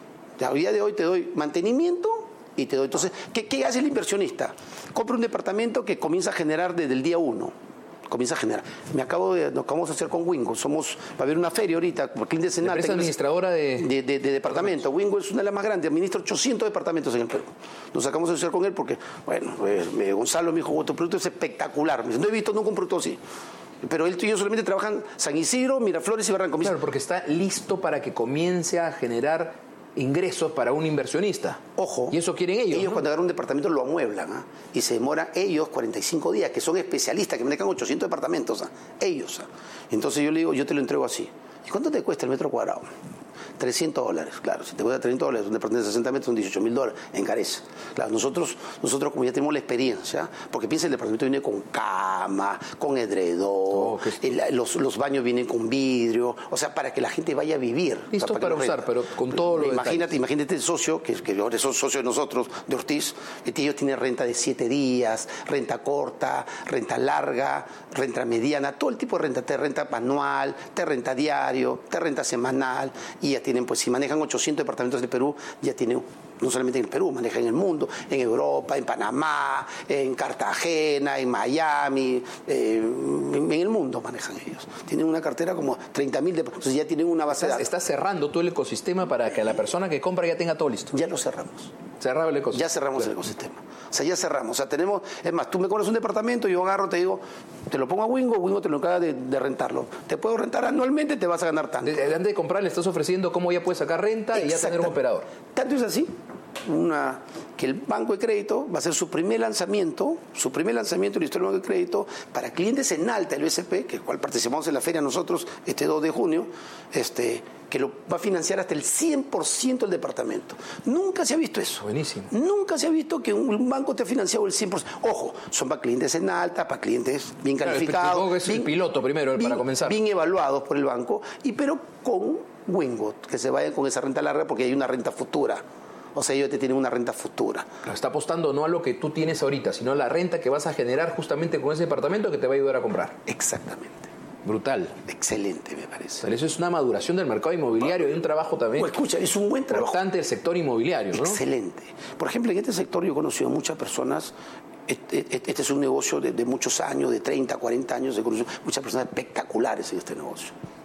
A día de hoy te doy mantenimiento y te doy... Entonces, ¿qué, qué hace el inversionista? Compra un departamento que comienza a generar desde el día uno. Comienza a generar. Me acabo de, nos acabamos de hacer con Wingo. Somos, va a haber una feria ahorita, por Clint Decenal. Empresa administradora de... De, de, de departamento. Wingo es una de las más grandes, administra ochocientos departamentos en el Perú. Nos acabamos de hacer con él porque, bueno, eh, Gonzalo me dijo, tu producto es espectacular. Me dice, no he visto nunca un producto así. Pero él y yo solamente trabajan San Isidro, Miraflores y Barranco. Claro, porque está listo para que comience a generar ingresos para un inversionista. Ojo. Y eso quieren ellos. Ellos ¿no? cuando agarran un departamento lo amueblan, ¿eh? Y se demora ellos cuarenta y cinco días, que son especialistas, que manejan ochocientos departamentos. ¿eh? Ellos. ¿eh? Entonces yo le digo, yo te lo entrego así. ¿Y cuánto te cuesta el metro cuadrado? trescientos dólares, claro. Si te cuesta trescientos dólares, un departamento de sesenta metros son dieciocho mil dólares, encarece. Claro, nosotros, nosotros como ya tenemos la experiencia, porque piensa el departamento viene con cama, con edredón, oh, el, los, los baños vienen con vidrio, o sea, para que la gente vaya a vivir. Listo, o sea, para, para usar, pero con todo lo Imagínate, imagínate el socio, que, que ahora es socio de nosotros, de Ortiz, que ellos tienen renta de siete días, renta corta, renta larga, renta mediana, todo el tipo de renta, te renta manual, te renta diario, te renta semanal, y ya tienen, pues si manejan ochocientos departamentos del Perú, ya tienen, no solamente en el Perú, manejan en el mundo, en Europa, en Panamá, en Cartagena, en Miami, eh, en, en el mundo manejan ellos. Tienen una cartera como treinta mil, entonces ya tienen una base de datos. Está cerrando todo el ecosistema para que la persona que compra ya tenga todo listo. Ya lo cerramos. Cerrado el ecosistema. Ya cerramos claro. el ecosistema. O sea, ya cerramos. O sea, tenemos, es más, tú me compras un departamento, yo agarro, te digo, te lo pongo a Wingo, Wingo te lo encarga de, de rentarlo. Te puedo rentar anualmente, te vas a ganar tanto. Desde antes de comprar le estás ofreciendo cómo ya puedes sacar renta y ya tener un operador. Tanto es así una, que el Banco de Crédito va a hacer su primer lanzamiento, su primer lanzamiento en la historia del Banco de Crédito para clientes en alta, el B C P, que el cual participamos en la feria nosotros este dos de junio, este, que lo va a financiar hasta el cien por ciento del departamento. Nunca se ha visto eso. Buenísimo. Nunca se ha visto que un banco te ha financiado el cien por ciento. Ojo, son para clientes en alta, para clientes bien claro, calificados. Es bien, el piloto primero, bien, para comenzar. Bien evaluados por el banco, y pero con Wingo, que se vayan con esa renta larga porque hay una renta futura. O sea, ellos te tienen una renta futura. Está apostando no a lo que tú tienes ahorita, sino a la renta que vas a generar justamente con ese departamento que te va a ayudar a comprar. Exactamente. Brutal. Excelente, me parece. Pero eso es una maduración del mercado inmobiliario y un trabajo también. Pues escucha, es un buen trabajo. Importante el sector inmobiliario, ¿no? Excelente. Por ejemplo, en este sector yo he conocido a muchas personas. Este, este es un negocio de, de muchos años, de treinta, cuarenta años. He conocido muchas personas espectaculares en este negocio.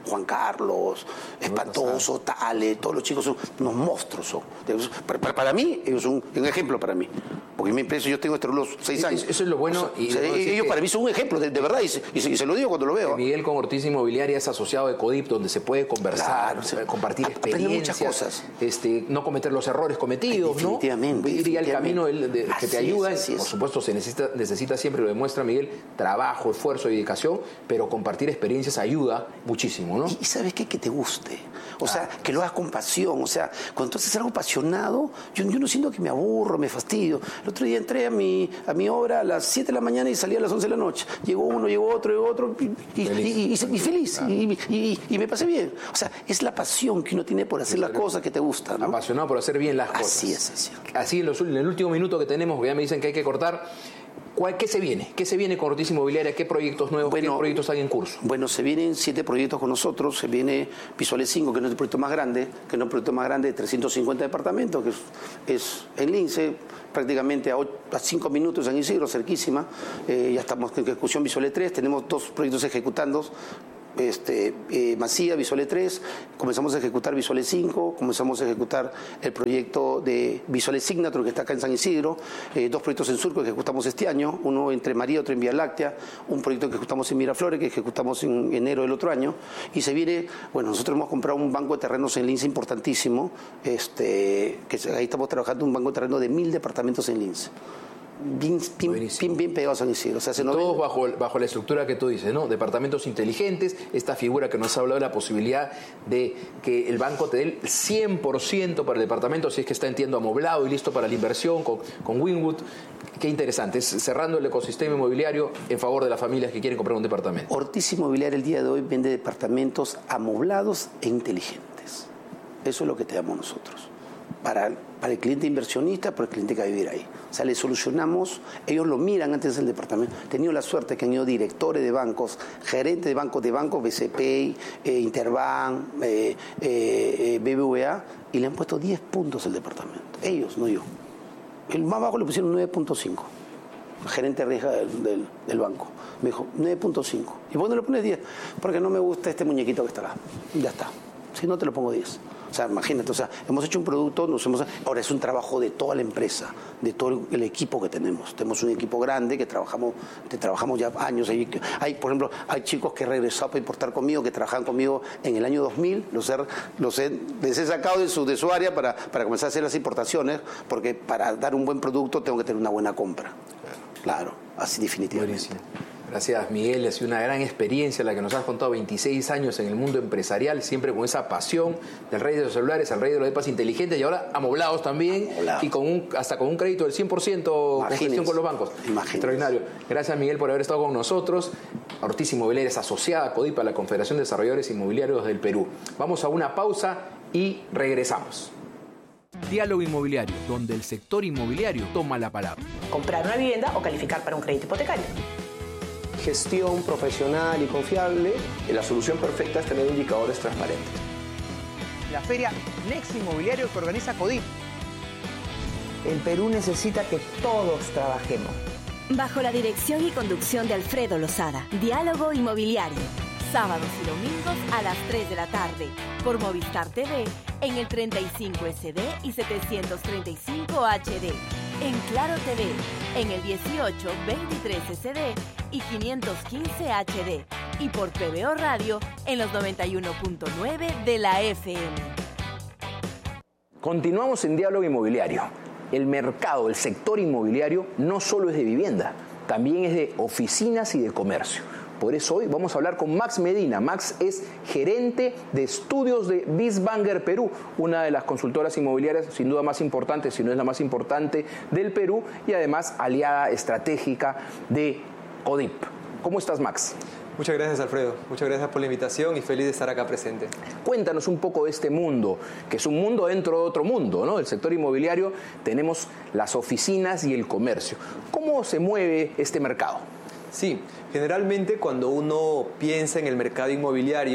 Juan Carlos, Espantoso, Tale, todos los chicos son unos monstruos. Son. Para, para, para mí, ellos son un ejemplo para mí. Porque en mi empresa yo tengo los seis años. Eso es lo bueno. O sea, y ellos para mí son un ejemplo, de, de verdad, y se, y, se, y se lo digo cuando lo veo. Miguel con Ortiz Inmobiliaria es asociado de CODIP, donde se puede conversar, claro, compartir experiencias, muchas cosas. Este, no cometer los errores cometidos, Ay, definitivamente, ¿no? Ir al camino de, de, que te ayuda. Es, Por supuesto, se necesita, necesita siempre, lo demuestra Miguel, trabajo, esfuerzo y dedicación, pero compartir experiencias ayuda muchísimo, ¿no? Y, y ¿sabes qué? Que te guste. O ah, sea, que lo hagas con pasión. O sea, cuando tú haces algo apasionado, yo, yo no siento que me aburro, me fastidio. El otro día entré a mi, a mi obra a las siete de la mañana y salí a las once de la noche. Llegó uno, llegó otro, llegó otro, y, y, feliz, y, y, y, y feliz. Ah. Y, y, y me pasé bien. O sea, es la pasión que uno tiene por hacer las cosas que te gustan, ¿no? Apasionado por hacer bien las cosas. Así es, así es. Así en, los, en el último minuto que tenemos, porque ya me dicen que hay que cortar. ¿Qué se viene? ¿Qué se viene con Ortiz Inmobiliaria? ¿Qué proyectos nuevos, bueno, qué proyectos hay en curso? Bueno, se vienen siete proyectos con nosotros. Se viene Visuales cinco, que no es el proyecto más grande, que no es el proyecto más grande de trescientos cincuenta departamentos, que es, es en Lince, prácticamente a, ocho, a cinco minutos de San Isidro, cerquísima. Eh, ya estamos en ejecución Visuales tres. Tenemos dos proyectos ejecutando. Este, eh, Masía, Visuales tres, comenzamos a ejecutar Visuales cinco, comenzamos a ejecutar el proyecto de Visuales Signature que está acá en San Isidro, eh, dos proyectos en Surco que ejecutamos este año, uno entre María, otro en Vía Láctea, un proyecto que ejecutamos en Miraflores que ejecutamos en enero del otro año, y se viene, bueno, nosotros hemos comprado un banco de terrenos en Lince importantísimo, este, que ahí estamos trabajando un banco de terrenos de mil departamentos en Lince. Bien, bien, bien, bien pegados a San Isidro. O sea, se todos bajo, bajo la estructura que tú dices, ¿no? Departamentos inteligentes, esta figura que nos ha hablado de la posibilidad de que el banco te dé el cien por ciento para el departamento, si es que está, entiendo, amoblado y listo para la inversión con, con Winwood. Qué interesante, es cerrando el ecosistema inmobiliario en favor de las familias que quieren comprar un departamento. Ortiz Inmobiliaria el día de hoy vende departamentos amoblados e inteligentes. Eso es lo que te damos nosotros. Para, para el cliente inversionista, para el cliente que va a vivir ahí. O sea, le solucionamos, ellos lo miran antes del departamento. He tenido la suerte que han ido directores de bancos, gerentes de bancos, de bancos B C P, eh, Interbank, eh, eh, B B V A, y le han puesto diez puntos al departamento. Ellos, no yo. El más bajo le pusieron nueve punto cinco. El gerente de riesgo del, del, del banco. Me dijo, nueve punto cinco. ¿Y por qué no le pones diez? Porque no me gusta este muñequito que está acá. Ya está. Si no, te lo pongo diez. O sea, imagínate, o sea, hemos hecho un producto, nos hemos, ahora es un trabajo de toda la empresa, de todo el, el equipo que tenemos. Tenemos un equipo grande que trabajamos, que trabajamos ya años. Hay, hay, por ejemplo, hay chicos que regresaron para importar conmigo, que trabajaban conmigo en el año dos mil, los he, los he, les he sacado de su, de su área para, para comenzar a hacer las importaciones, porque para dar un buen producto tengo que tener una buena compra. Claro, así definitivamente. Buenísimo. Gracias, Miguel. Ha sido una gran experiencia la que nos has contado, veintiséis años en el mundo empresarial, siempre con esa pasión del rey de los celulares, al rey de los depas inteligentes y ahora amoblados también, Amoblado. y con un, hasta con un crédito del cien por ciento con gestión con los bancos. Imagínense. Extraordinario. Gracias, Miguel, por haber estado con nosotros. Ortiz Inmobiliaria es asociada a CODIP, a la Confederación de Desarrolladores Inmobiliarios del Perú. Vamos a una pausa y regresamos. Diálogo Inmobiliario, donde el sector inmobiliario toma la palabra. Comprar una vivienda o calificar para un crédito hipotecario. Gestión profesional y confiable. La solución perfecta es tener indicadores transparentes. La feria Next Inmobiliario que organiza CODIP. El Perú necesita que todos trabajemos. Bajo la dirección y conducción de Alfredo Lozada. Diálogo Inmobiliario. Sábados y domingos a las tres de la tarde. Por Movistar T V en el treinta y cinco S D y setecientos treinta y cinco H D. En Claro T V en el dieciocho veintitrés S D y quinientos quince H D. Y por P B O Radio en los noventa y uno punto nueve de la F M. Continuamos en Diálogo Inmobiliario. El mercado, el sector inmobiliario no solo es de vivienda, también es de oficinas y de comercio. Por eso hoy vamos a hablar con Max Medina. Max es gerente de estudios de Bisbanger Perú, una de las consultoras inmobiliarias sin duda más importantes, si no es la más importante del Perú, y además aliada estratégica de CODIP. ¿Cómo estás, Max? Muchas gracias, Alfredo. Muchas gracias por la invitación y feliz de estar acá presente. Cuéntanos un poco de este mundo, que es un mundo dentro de otro mundo, ¿no? El sector inmobiliario, tenemos las oficinas y el comercio. ¿Cómo se mueve este mercado? Sí, generalmente cuando uno piensa en el mercado inmobiliario,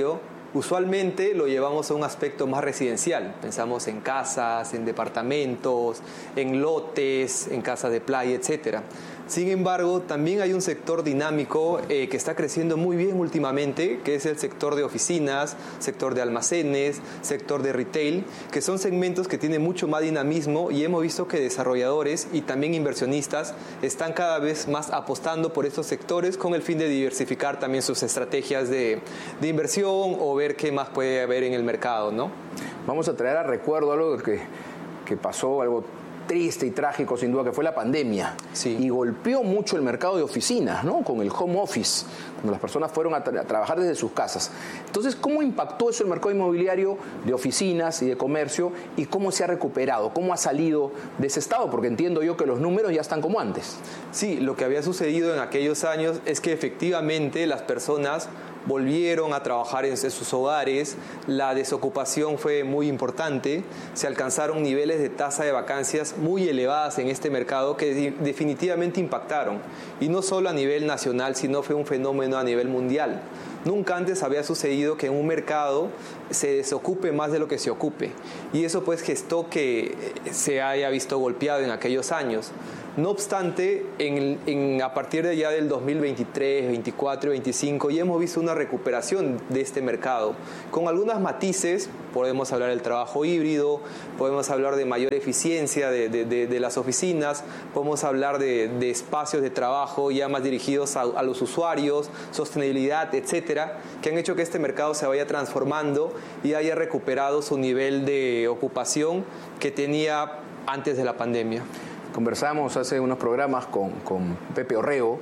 usualmente lo llevamos a un aspecto más residencial. Pensamos en casas, en departamentos, en lotes, en casas de playa, etcétera. Sin embargo, también hay un sector dinámico eh, que está creciendo muy bien últimamente, que es el sector de oficinas, sector de almacenes, sector de retail, que son segmentos que tienen mucho más dinamismo, y hemos visto que desarrolladores y también inversionistas están cada vez más apostando por estos sectores con el fin de diversificar también sus estrategias de, de inversión o ver qué más puede haber en el mercado, ¿no? Vamos a traer a recuerdo algo que, que pasó, algo triste y trágico sin duda, que fue la pandemia. Sí. Y golpeó mucho el mercado de oficinas, ¿no? Con el home office, cuando las personas fueron a, tra a trabajar desde sus casas. Entonces, ¿cómo impactó eso el mercado inmobiliario de oficinas y de comercio, y cómo se ha recuperado? ¿Cómo ha salido de ese estado? Porque entiendo yo que los números ya están como antes. Sí, lo que había sucedido en aquellos años es que efectivamente las personas volvieron a trabajar en sus hogares, la desocupación fue muy importante, se alcanzaron niveles de tasa de vacancias muy elevadas en este mercado que definitivamente impactaron, y no solo a nivel nacional, sino fue un fenómeno a nivel mundial. Nunca antes había sucedido que en un mercado se desocupe más de lo que se ocupe, y eso pues gestó que se haya visto golpeado en aquellos años. No obstante, en, en, a partir de ya del dos mil veintitrés, veinticuatro y veinticinco ya hemos visto una recuperación de este mercado. Con algunos matices, podemos hablar del trabajo híbrido, podemos hablar de mayor eficiencia de, de, de, de las oficinas, podemos hablar de, de espacios de trabajo ya más dirigidos a, a los usuarios, sostenibilidad, etcétera, que han hecho que este mercado se vaya transformando y haya recuperado su nivel de ocupación que tenía antes de la pandemia. Conversamos hace unos programas con, con Pepe Orrego,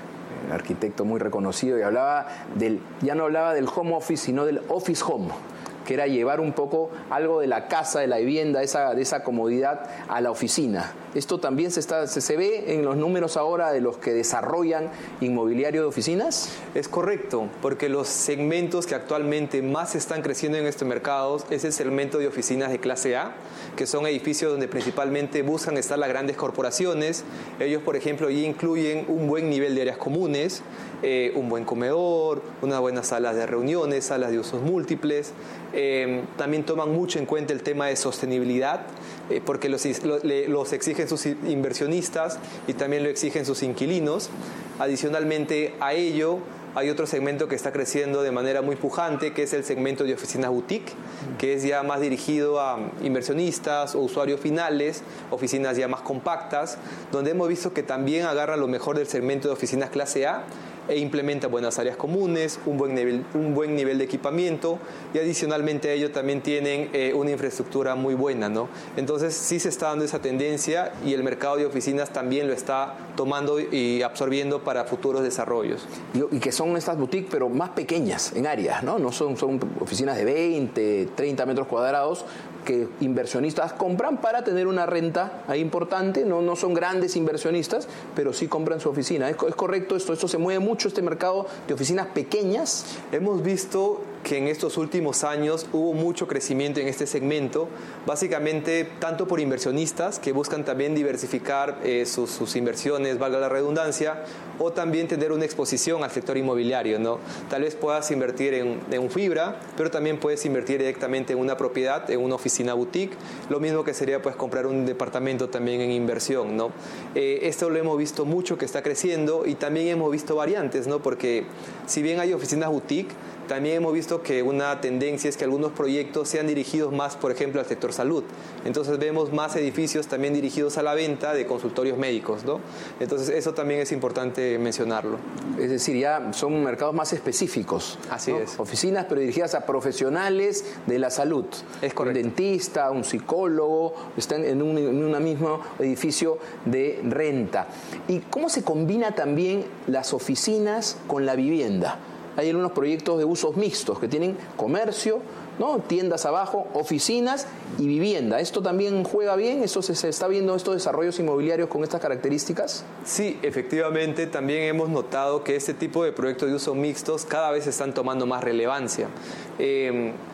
un arquitecto muy reconocido, y hablaba del, ya no hablaba del home office, sino del office home, que era llevar un poco algo de la casa, de la vivienda, esa, de esa comodidad a la oficina. Esto también se, está, se, se ve en los números ahora de los que desarrollan inmobiliario de oficinas. Es correcto, porque los segmentos que actualmente más están creciendo en este mercado es el segmento de oficinas de clase A, que son edificios donde principalmente buscan estar las grandes corporaciones. Ellos, por ejemplo, ya incluyen un buen nivel de áreas comunes, eh, un buen comedor, unas buenas salas de reuniones, salas de usos múltiples. Eh, también toman mucho en cuenta el tema de sostenibilidad, eh, porque los, los, los exigen sus inversionistas y también lo exigen sus inquilinos. Adicionalmente a ello, hay otro segmento que está creciendo de manera muy pujante, que es el segmento de oficinas boutique, que es ya más dirigido a inversionistas o usuarios finales, oficinas ya más compactas, donde hemos visto que también agarra lo mejor del segmento de oficinas clase A e implementa buenas áreas comunes, un buen nivel, un buen nivel de equipamiento, y adicionalmente a ello también tienen eh, una infraestructura muy buena, ¿no? Entonces sí se está dando esa tendencia, y el mercado de oficinas también lo está tomando y absorbiendo para futuros desarrollos. Y, y que son estas boutiques, pero más pequeñas en áreas, ¿no? No son, son oficinas de veinte, treinta metros cuadrados que inversionistas compran para tener una renta ahí importante. No, no son grandes inversionistas, pero sí compran su oficina. ¿Es, es correcto esto? ¿Esto se mueve mucho, este mercado de oficinas pequeñas? Hemos visto que en estos últimos años hubo mucho crecimiento en este segmento, básicamente tanto por inversionistas que buscan también diversificar eh, sus, sus inversiones, valga la redundancia, o también tener una exposición al sector inmobiliario, ¿no? Tal vez puedas invertir en, en un fibra, pero también puedes invertir directamente en una propiedad, en una oficina boutique, lo mismo que sería pues comprar un departamento también en inversión, ¿no? Eh, esto lo hemos visto mucho que está creciendo, y también hemos visto variantes, ¿no? Porque si bien hay oficinas boutique, también hemos visto que una tendencia es que algunos proyectos sean dirigidos más, por ejemplo, al sector salud. Entonces vemos más edificios también dirigidos a la venta de consultorios médicos, ¿no? Entonces eso también es importante mencionarlo. Es decir, ya son mercados más específicos. Así, ¿no? Es. Oficinas, pero dirigidas a profesionales de la salud. Es correcto. Un dentista, un psicólogo, están en un, en un mismo edificio de renta. ¿Y cómo se combina también las oficinas con la vivienda? Hay algunos proyectos de usos mixtos que tienen comercio, ¿no? Tiendas abajo, oficinas y vivienda. ¿Esto también juega bien? ¿Esto se, se está viendo estos desarrollos inmobiliarios con estas características? Sí, efectivamente, también hemos notado que este tipo de proyectos de uso mixtos cada vez están tomando más relevancia. Eh,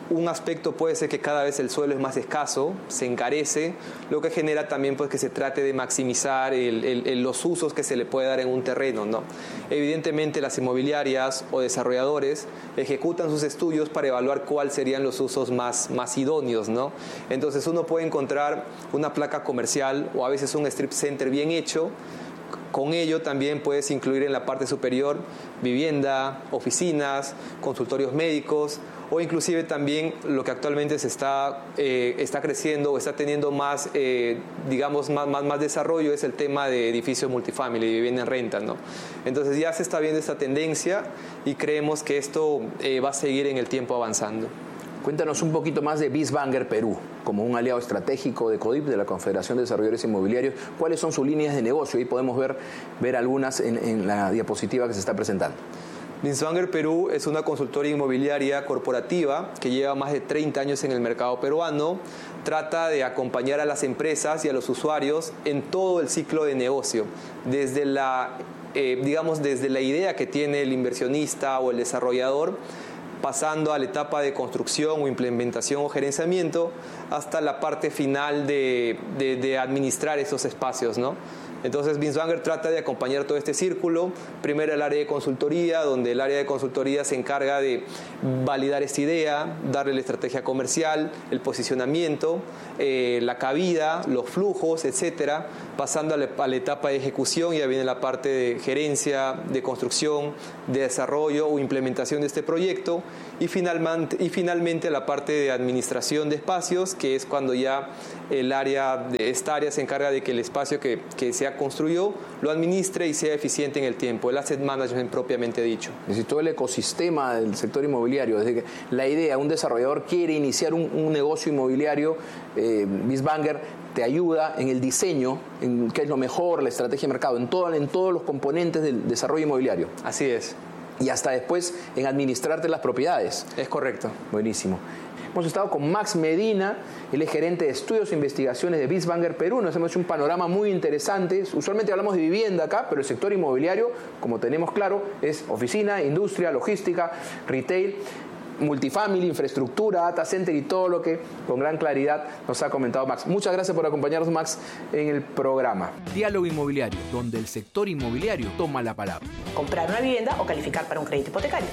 un aspecto puede ser que cada vez el suelo es más escaso, se encarece, lo que genera también pues, que se trate de maximizar el, el, el, los usos que se le puede dar en un terreno, ¿no? Evidentemente las inmobiliarias o desarrolladores ejecutan sus estudios para evaluar cuáles serían los usos más, más idóneos, ¿no? Entonces uno puede encontrar una placa comercial o a veces un strip center bien hecho. Con ello también puedes incluir en la parte superior vivienda, oficinas, consultorios médicos o inclusive también lo que actualmente se está, eh, está creciendo o está teniendo más, eh, digamos, más, más, más desarrollo es el tema de edificios multifamily, vivienda en renta, ¿no? Entonces ya se está viendo esta tendencia y creemos que esto eh, va a seguir en el tiempo avanzando. Cuéntanos un poquito más de Bisbanger Perú, como un aliado estratégico de CODIP, de la Confederación de Desarrolladores Inmobiliarios. ¿Cuáles son sus líneas de negocio? Ahí podemos ver, ver algunas en, en la diapositiva que se está presentando. Bisbanger Perú es una consultoría inmobiliaria corporativa que lleva más de treinta años en el mercado peruano. Trata de acompañar a las empresas y a los usuarios en todo el ciclo de negocio, desde la, eh, digamos, desde la idea que tiene el inversionista o el desarrollador, pasando a la etapa de construcción o implementación o gerenciamiento, hasta la parte final de, de, de administrar esos espacios, ¿no? Entonces, Bisbanger trata de acompañar todo este círculo. Primero el área de consultoría, donde el área de consultoría se encarga de validar esta idea, darle la estrategia comercial, el posicionamiento, eh, la cabida, los flujos, etcétera, pasando a la, a la etapa de ejecución. Ya viene la parte de gerencia, de construcción, de desarrollo o implementación de este proyecto y finalmente, y finalmente la parte de administración de espacios, que es cuando ya el área de esta área se encarga de que el espacio que, que se construyó lo administre y sea eficiente en el tiempo, el asset management propiamente dicho. Es decir, todo el ecosistema del sector inmobiliario, desde que la idea, un desarrollador quiere iniciar un, un negocio inmobiliario, eh, Bisbanger te ayuda en el diseño, en qué es lo mejor, la estrategia de mercado, en, todo, en todos los componentes del desarrollo inmobiliario. Así es. Y hasta después en administrarte las propiedades. Es correcto. Buenísimo. Hemos estado con Max Medina, él es gerente de estudios e investigaciones de Bisbanger Perú. Nos hemos hecho un panorama muy interesante. Usualmente hablamos de vivienda acá, pero el sector inmobiliario, como tenemos claro, es oficina, industria, logística, retail, multifamily, infraestructura, data center y todo lo que con gran claridad nos ha comentado Max. Muchas gracias por acompañarnos, Max, en el programa. Diálogo Inmobiliario, donde el sector inmobiliario toma la palabra. Comprar una vivienda o calificar para un crédito hipotecario.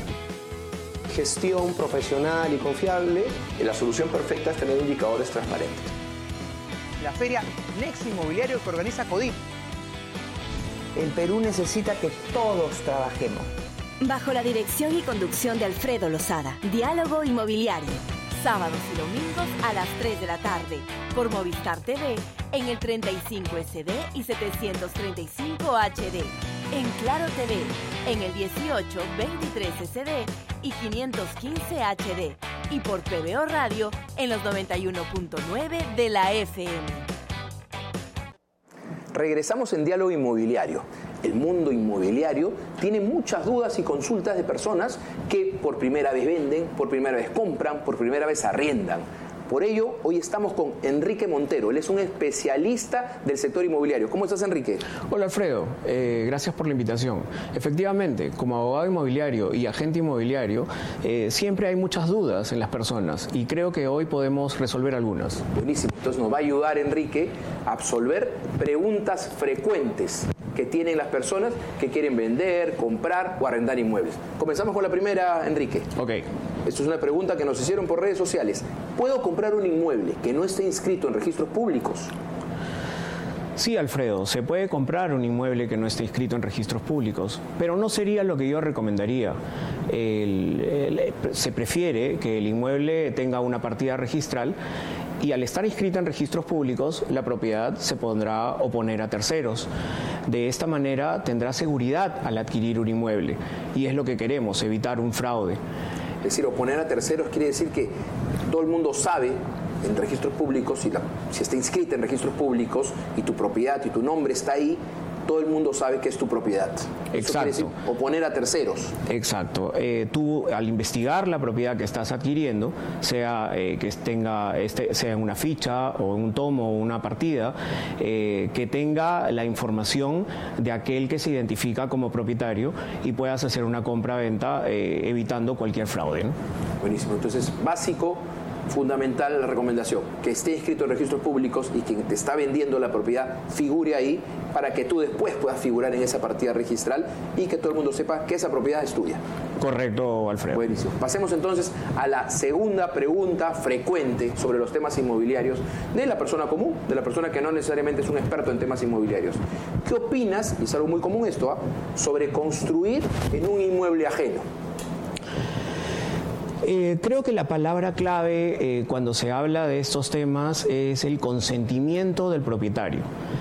Gestión profesional y confiable. La solución perfecta es tener indicadores transparentes. La feria Next Inmobiliario que organiza CODIP. El Perú necesita que todos trabajemos. Bajo la dirección y conducción de Alfredo Lozada. Diálogo Inmobiliario. Sábados y domingos a las tres de la tarde. Por Movistar T V en el treinta y cinco S D y setecientos treinta y cinco H D. En Claro T V en el dieciocho veintitrés S D y quinientos quince H D. Y por P B O Radio en los noventa y uno punto nueve de la F M. Regresamos en Diálogo Inmobiliario. El mundo inmobiliario tiene muchas dudas y consultas de personas que por primera vez venden, por primera vez compran, por primera vez arriendan. Por ello, hoy estamos con Enrique Montero. Él es un especialista del sector inmobiliario. ¿Cómo estás, Enrique? Hola, Alfredo. Eh, gracias por la invitación. Efectivamente, como abogado inmobiliario y agente inmobiliario, eh, siempre hay muchas dudas en las personas y creo que hoy podemos resolver algunas. Buenísimo. Entonces nos va a ayudar, Enrique, a absolver preguntas frecuentes que tienen las personas que quieren vender, comprar o arrendar inmuebles. Comenzamos con la primera, Enrique. Ok. Esto es una pregunta que nos hicieron por redes sociales. ¿Puedo comprar un inmueble que no esté inscrito en registros públicos? Sí, Alfredo, se puede comprar un inmueble que no esté inscrito en registros públicos, pero no sería lo que yo recomendaría. El, el, se prefiere que el inmueble tenga una partida registral y al estar inscrita en registros públicos, la propiedad se podrá oponer a terceros. De esta manera tendrá seguridad al adquirir un inmueble y es lo que queremos, evitar un fraude. Es decir, oponer a terceros quiere decir que todo el mundo sabe en registros públicos, si, la, si está inscrita en registros públicos y tu propiedad y tu nombre está ahí, todo el mundo sabe que es tu propiedad. Exacto. Eso quiere decir oponer a terceros. Exacto. Eh, tú, al investigar la propiedad que estás adquiriendo, sea eh, que tenga este, sea en una ficha o en un tomo o una partida, eh, que tenga la información de aquel que se identifica como propietario y puedas hacer una compra-venta eh, evitando cualquier fraude, ¿no? Buenísimo. Entonces, básico, fundamental la recomendación, que esté inscrito en registros públicos y quien te está vendiendo la propiedad figure ahí para que tú después puedas figurar en esa partida registral y que todo el mundo sepa que esa propiedad es tuya. Correcto, Alfredo. Buenísimo. Pasemos entonces a la segunda pregunta frecuente sobre los temas inmobiliarios de la persona común, de la persona que no necesariamente es un experto en temas inmobiliarios. ¿Qué opinas, y es algo muy común esto, ¿eh? sobre construir en un inmueble ajeno? Eh, creo que la palabra clave eh, cuando se habla de estos temas es el consentimiento del propietario.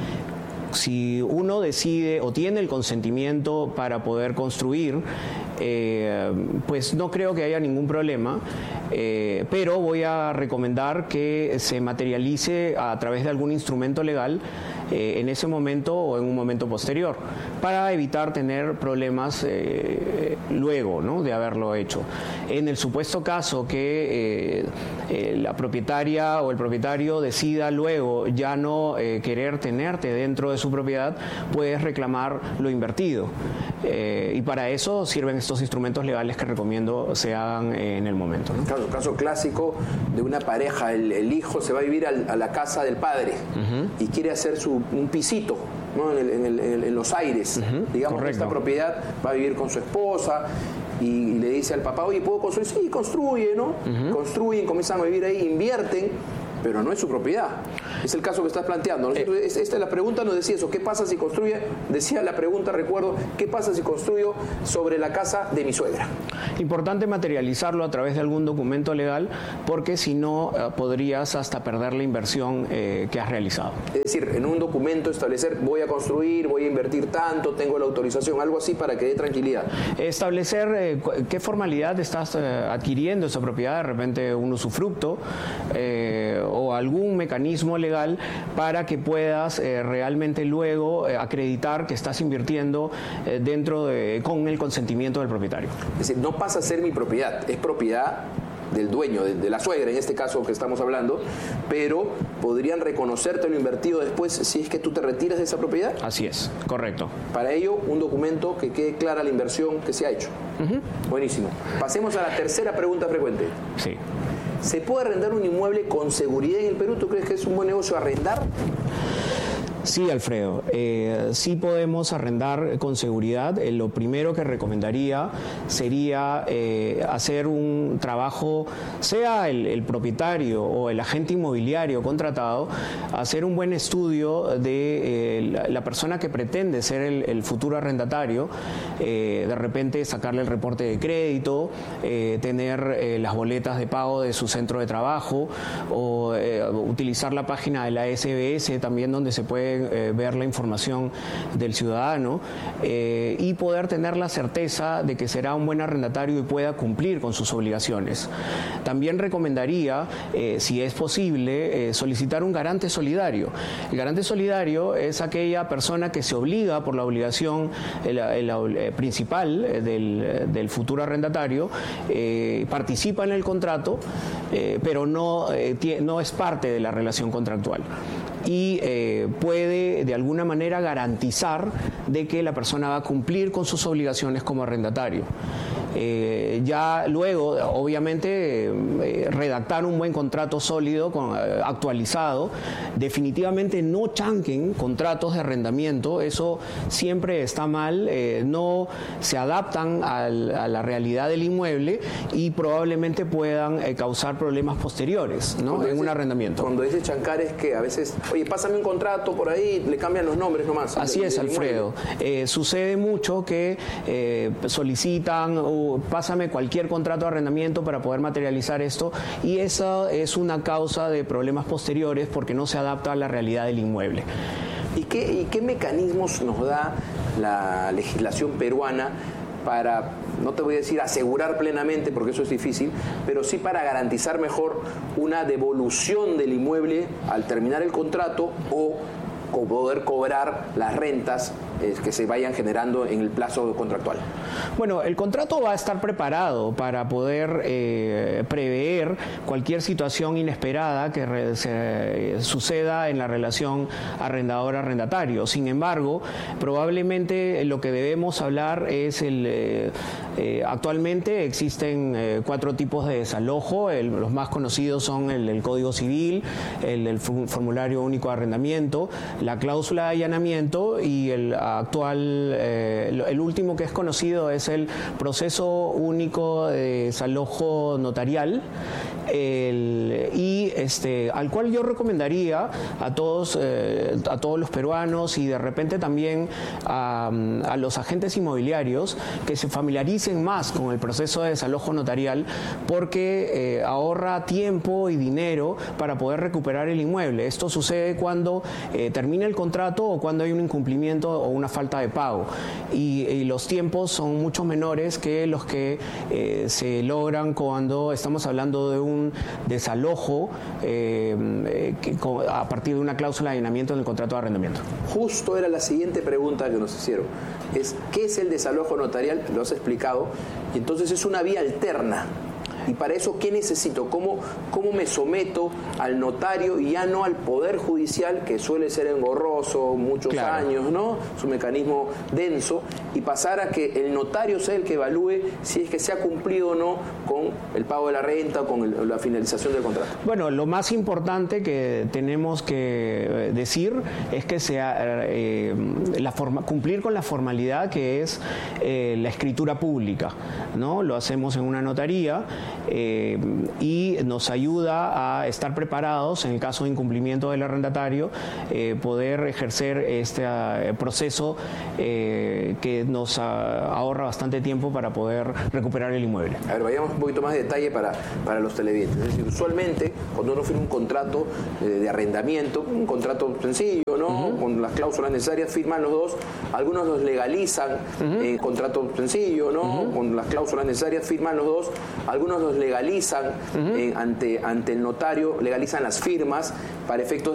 Si uno decide o tiene el consentimiento para poder construir, eh, pues no creo que haya ningún problema, eh, pero voy a recomendar que se materialice a través de algún instrumento legal eh, en ese momento o en un momento posterior, para evitar tener problemas eh, luego, ¿no?, de haberlo hecho. En el supuesto caso que eh, eh, la propietaria o el propietario decida luego ya no eh, querer tenerte dentro de su propiedad, puedes reclamar lo invertido. Eh, y para eso sirven estos instrumentos legales que recomiendo se hagan eh, en el momento, ¿no? Claro, caso clásico de una pareja, el, el hijo se va a vivir al, a la casa del padre uh-huh. y quiere hacer su, un pisito, ¿no?, en, el, en, el, en los aires. Uh-huh. Digamos que esta propiedad va a vivir con su esposa y, y le dice al papá, oye, ¿puedo construir? Sí, construye, ¿no? Uh-huh. Construyen, comienzan a vivir ahí, invierten, pero no es su propiedad. Es el caso que estás planteando, ¿no? Eh. Esta la pregunta nos decía eso, ¿qué pasa si construye? Decía la pregunta, recuerdo, ¿qué pasa si construyo sobre la casa de mi suegra? Importante materializarlo a través de algún documento legal, porque si no eh, podrías hasta perder la inversión eh, que has realizado. Es decir, en un documento establecer, voy a construir, voy a invertir tanto, tengo la autorización, algo así para que dé tranquilidad. Establecer eh, qué formalidad estás eh, adquiriendo esa propiedad, de repente un usufructo eh, o algún mecanismo legal para que puedas eh, realmente luego eh, acreditar que estás invirtiendo eh, dentro de, con el consentimiento del propietario. Es decir, no pasa a ser mi propiedad, es propiedad del dueño, de, de la suegra en este caso que estamos hablando, pero podrían reconocerte lo invertido después si es que tú te retiras de esa propiedad. Así es, correcto. Para ello, un documento que quede clara la inversión que se ha hecho. Uh-huh. Buenísimo. Pasemos a la tercera pregunta frecuente. Sí. ¿Se puede arrendar un inmueble con seguridad en el Perú? ¿Tú crees que es un buen negocio arrendar? Sí, Alfredo, eh, sí podemos arrendar con seguridad. Eh, lo primero que recomendaría sería eh, hacer un trabajo, sea el, el propietario o el agente inmobiliario contratado, hacer un buen estudio de eh, la, la persona que pretende ser el, el futuro arrendatario, eh, de repente sacarle el reporte de crédito, eh, tener eh, las boletas de pago de su centro de trabajo o eh, utilizar la página de la S B S también, donde se puede Eh, ver la información del ciudadano eh, y poder tener la certeza de que será un buen arrendatario y pueda cumplir con sus obligaciones. También recomendaría, eh, si es posible, eh, solicitar un garante solidario. El garante solidario es aquella persona que se obliga por la obligación el, el, el principal del, del futuro arrendatario, eh, participa en el contrato, eh, pero no, eh, tie, no es parte de la relación contractual. Y eh, puede de alguna manera garantizar de que la persona va a cumplir con sus obligaciones como arrendatario. Eh, ya luego, obviamente, eh, redactar un buen contrato sólido, con, eh, actualizado. Definitivamente no chanquen contratos de arrendamiento, eso siempre está mal, eh, no se adaptan al, a la realidad del inmueble y probablemente puedan eh, causar problemas posteriores, ¿no?, en dice, un arrendamiento. Cuando dice chancar es que a veces, oye, pásame un contrato por ahí, le cambian los nombres nomás. Así del, es, del Alfredo. Eh, sucede mucho que eh, solicitan o pásame cualquier contrato de arrendamiento para poder materializar esto, y esa es una causa de problemas posteriores porque no se adapta a la realidad del inmueble. ¿Y qué, y qué mecanismos nos da la legislación peruana para, no te voy a decir asegurar plenamente porque eso es difícil, pero sí para garantizar mejor una devolución del inmueble al terminar el contrato o poder cobrar las rentas eh, que se vayan generando en el plazo contractual? Bueno, el contrato va a estar preparado para poder eh, prever cualquier situación inesperada que re, se, eh, suceda en la relación arrendador-arrendatario. Sin embargo, probablemente lo que debemos hablar es el... Eh, eh, actualmente existen eh, cuatro tipos de desalojo. El, los más conocidos son el, el Código Civil, el, el formulario único de arrendamiento, la cláusula de allanamiento y el actual, eh, el último que es conocido es el proceso único de desalojo notarial, el, y este, al cual yo recomendaría a todos, eh, a todos los peruanos y de repente también a, a los agentes inmobiliarios que se familiaricen más con el proceso de desalojo notarial, porque eh, ahorra tiempo y dinero para poder recuperar el inmueble. Esto sucede cuando eh, termina el contrato o cuando hay un incumplimiento o una falta de pago, y, y los tiempos son mucho menores que los que eh, se logran cuando estamos hablando de un desalojo eh, eh, que, a partir de una cláusula de allanamiento en el contrato de arrendamiento. Justo era la siguiente pregunta que nos hicieron. Es, ¿qué es el desalojo notarial? Lo has explicado. Y entonces es una vía alterna. Y para eso, ¿qué necesito? ¿Cómo, cómo me someto al notario y ya no al Poder Judicial, que suele ser engorroso, muchos claro. años, ¿no? Es un mecanismo denso, y pasar a que el notario sea el que evalúe si es que se ha cumplido o no con el pago de la renta o con el, la finalización del contrato? Bueno, lo más importante que tenemos que decir es que sea eh, la forma, cumplir con la formalidad que es eh, la escritura pública, ¿no? Lo hacemos en una notaría. Eh, y nos ayuda a estar preparados en el caso de incumplimiento del arrendatario, eh, poder ejercer este uh, proceso eh, que nos uh, ahorra bastante tiempo para poder recuperar el inmueble. A ver, vayamos un poquito más de detalle para, para los televidentes. Es decir, usualmente cuando uno firma un contrato eh, de arrendamiento, un contrato sencillo, ¿no? Uh-huh. Con las cláusulas necesarias, firman los dos, algunos los legalizan, uh-huh. eh, contrato sencillo, ¿no? Uh-huh. Con las cláusulas necesarias, firman los dos, algunos los legalizan uh-huh. eh, ante, ante el notario, legalizan las firmas para efectos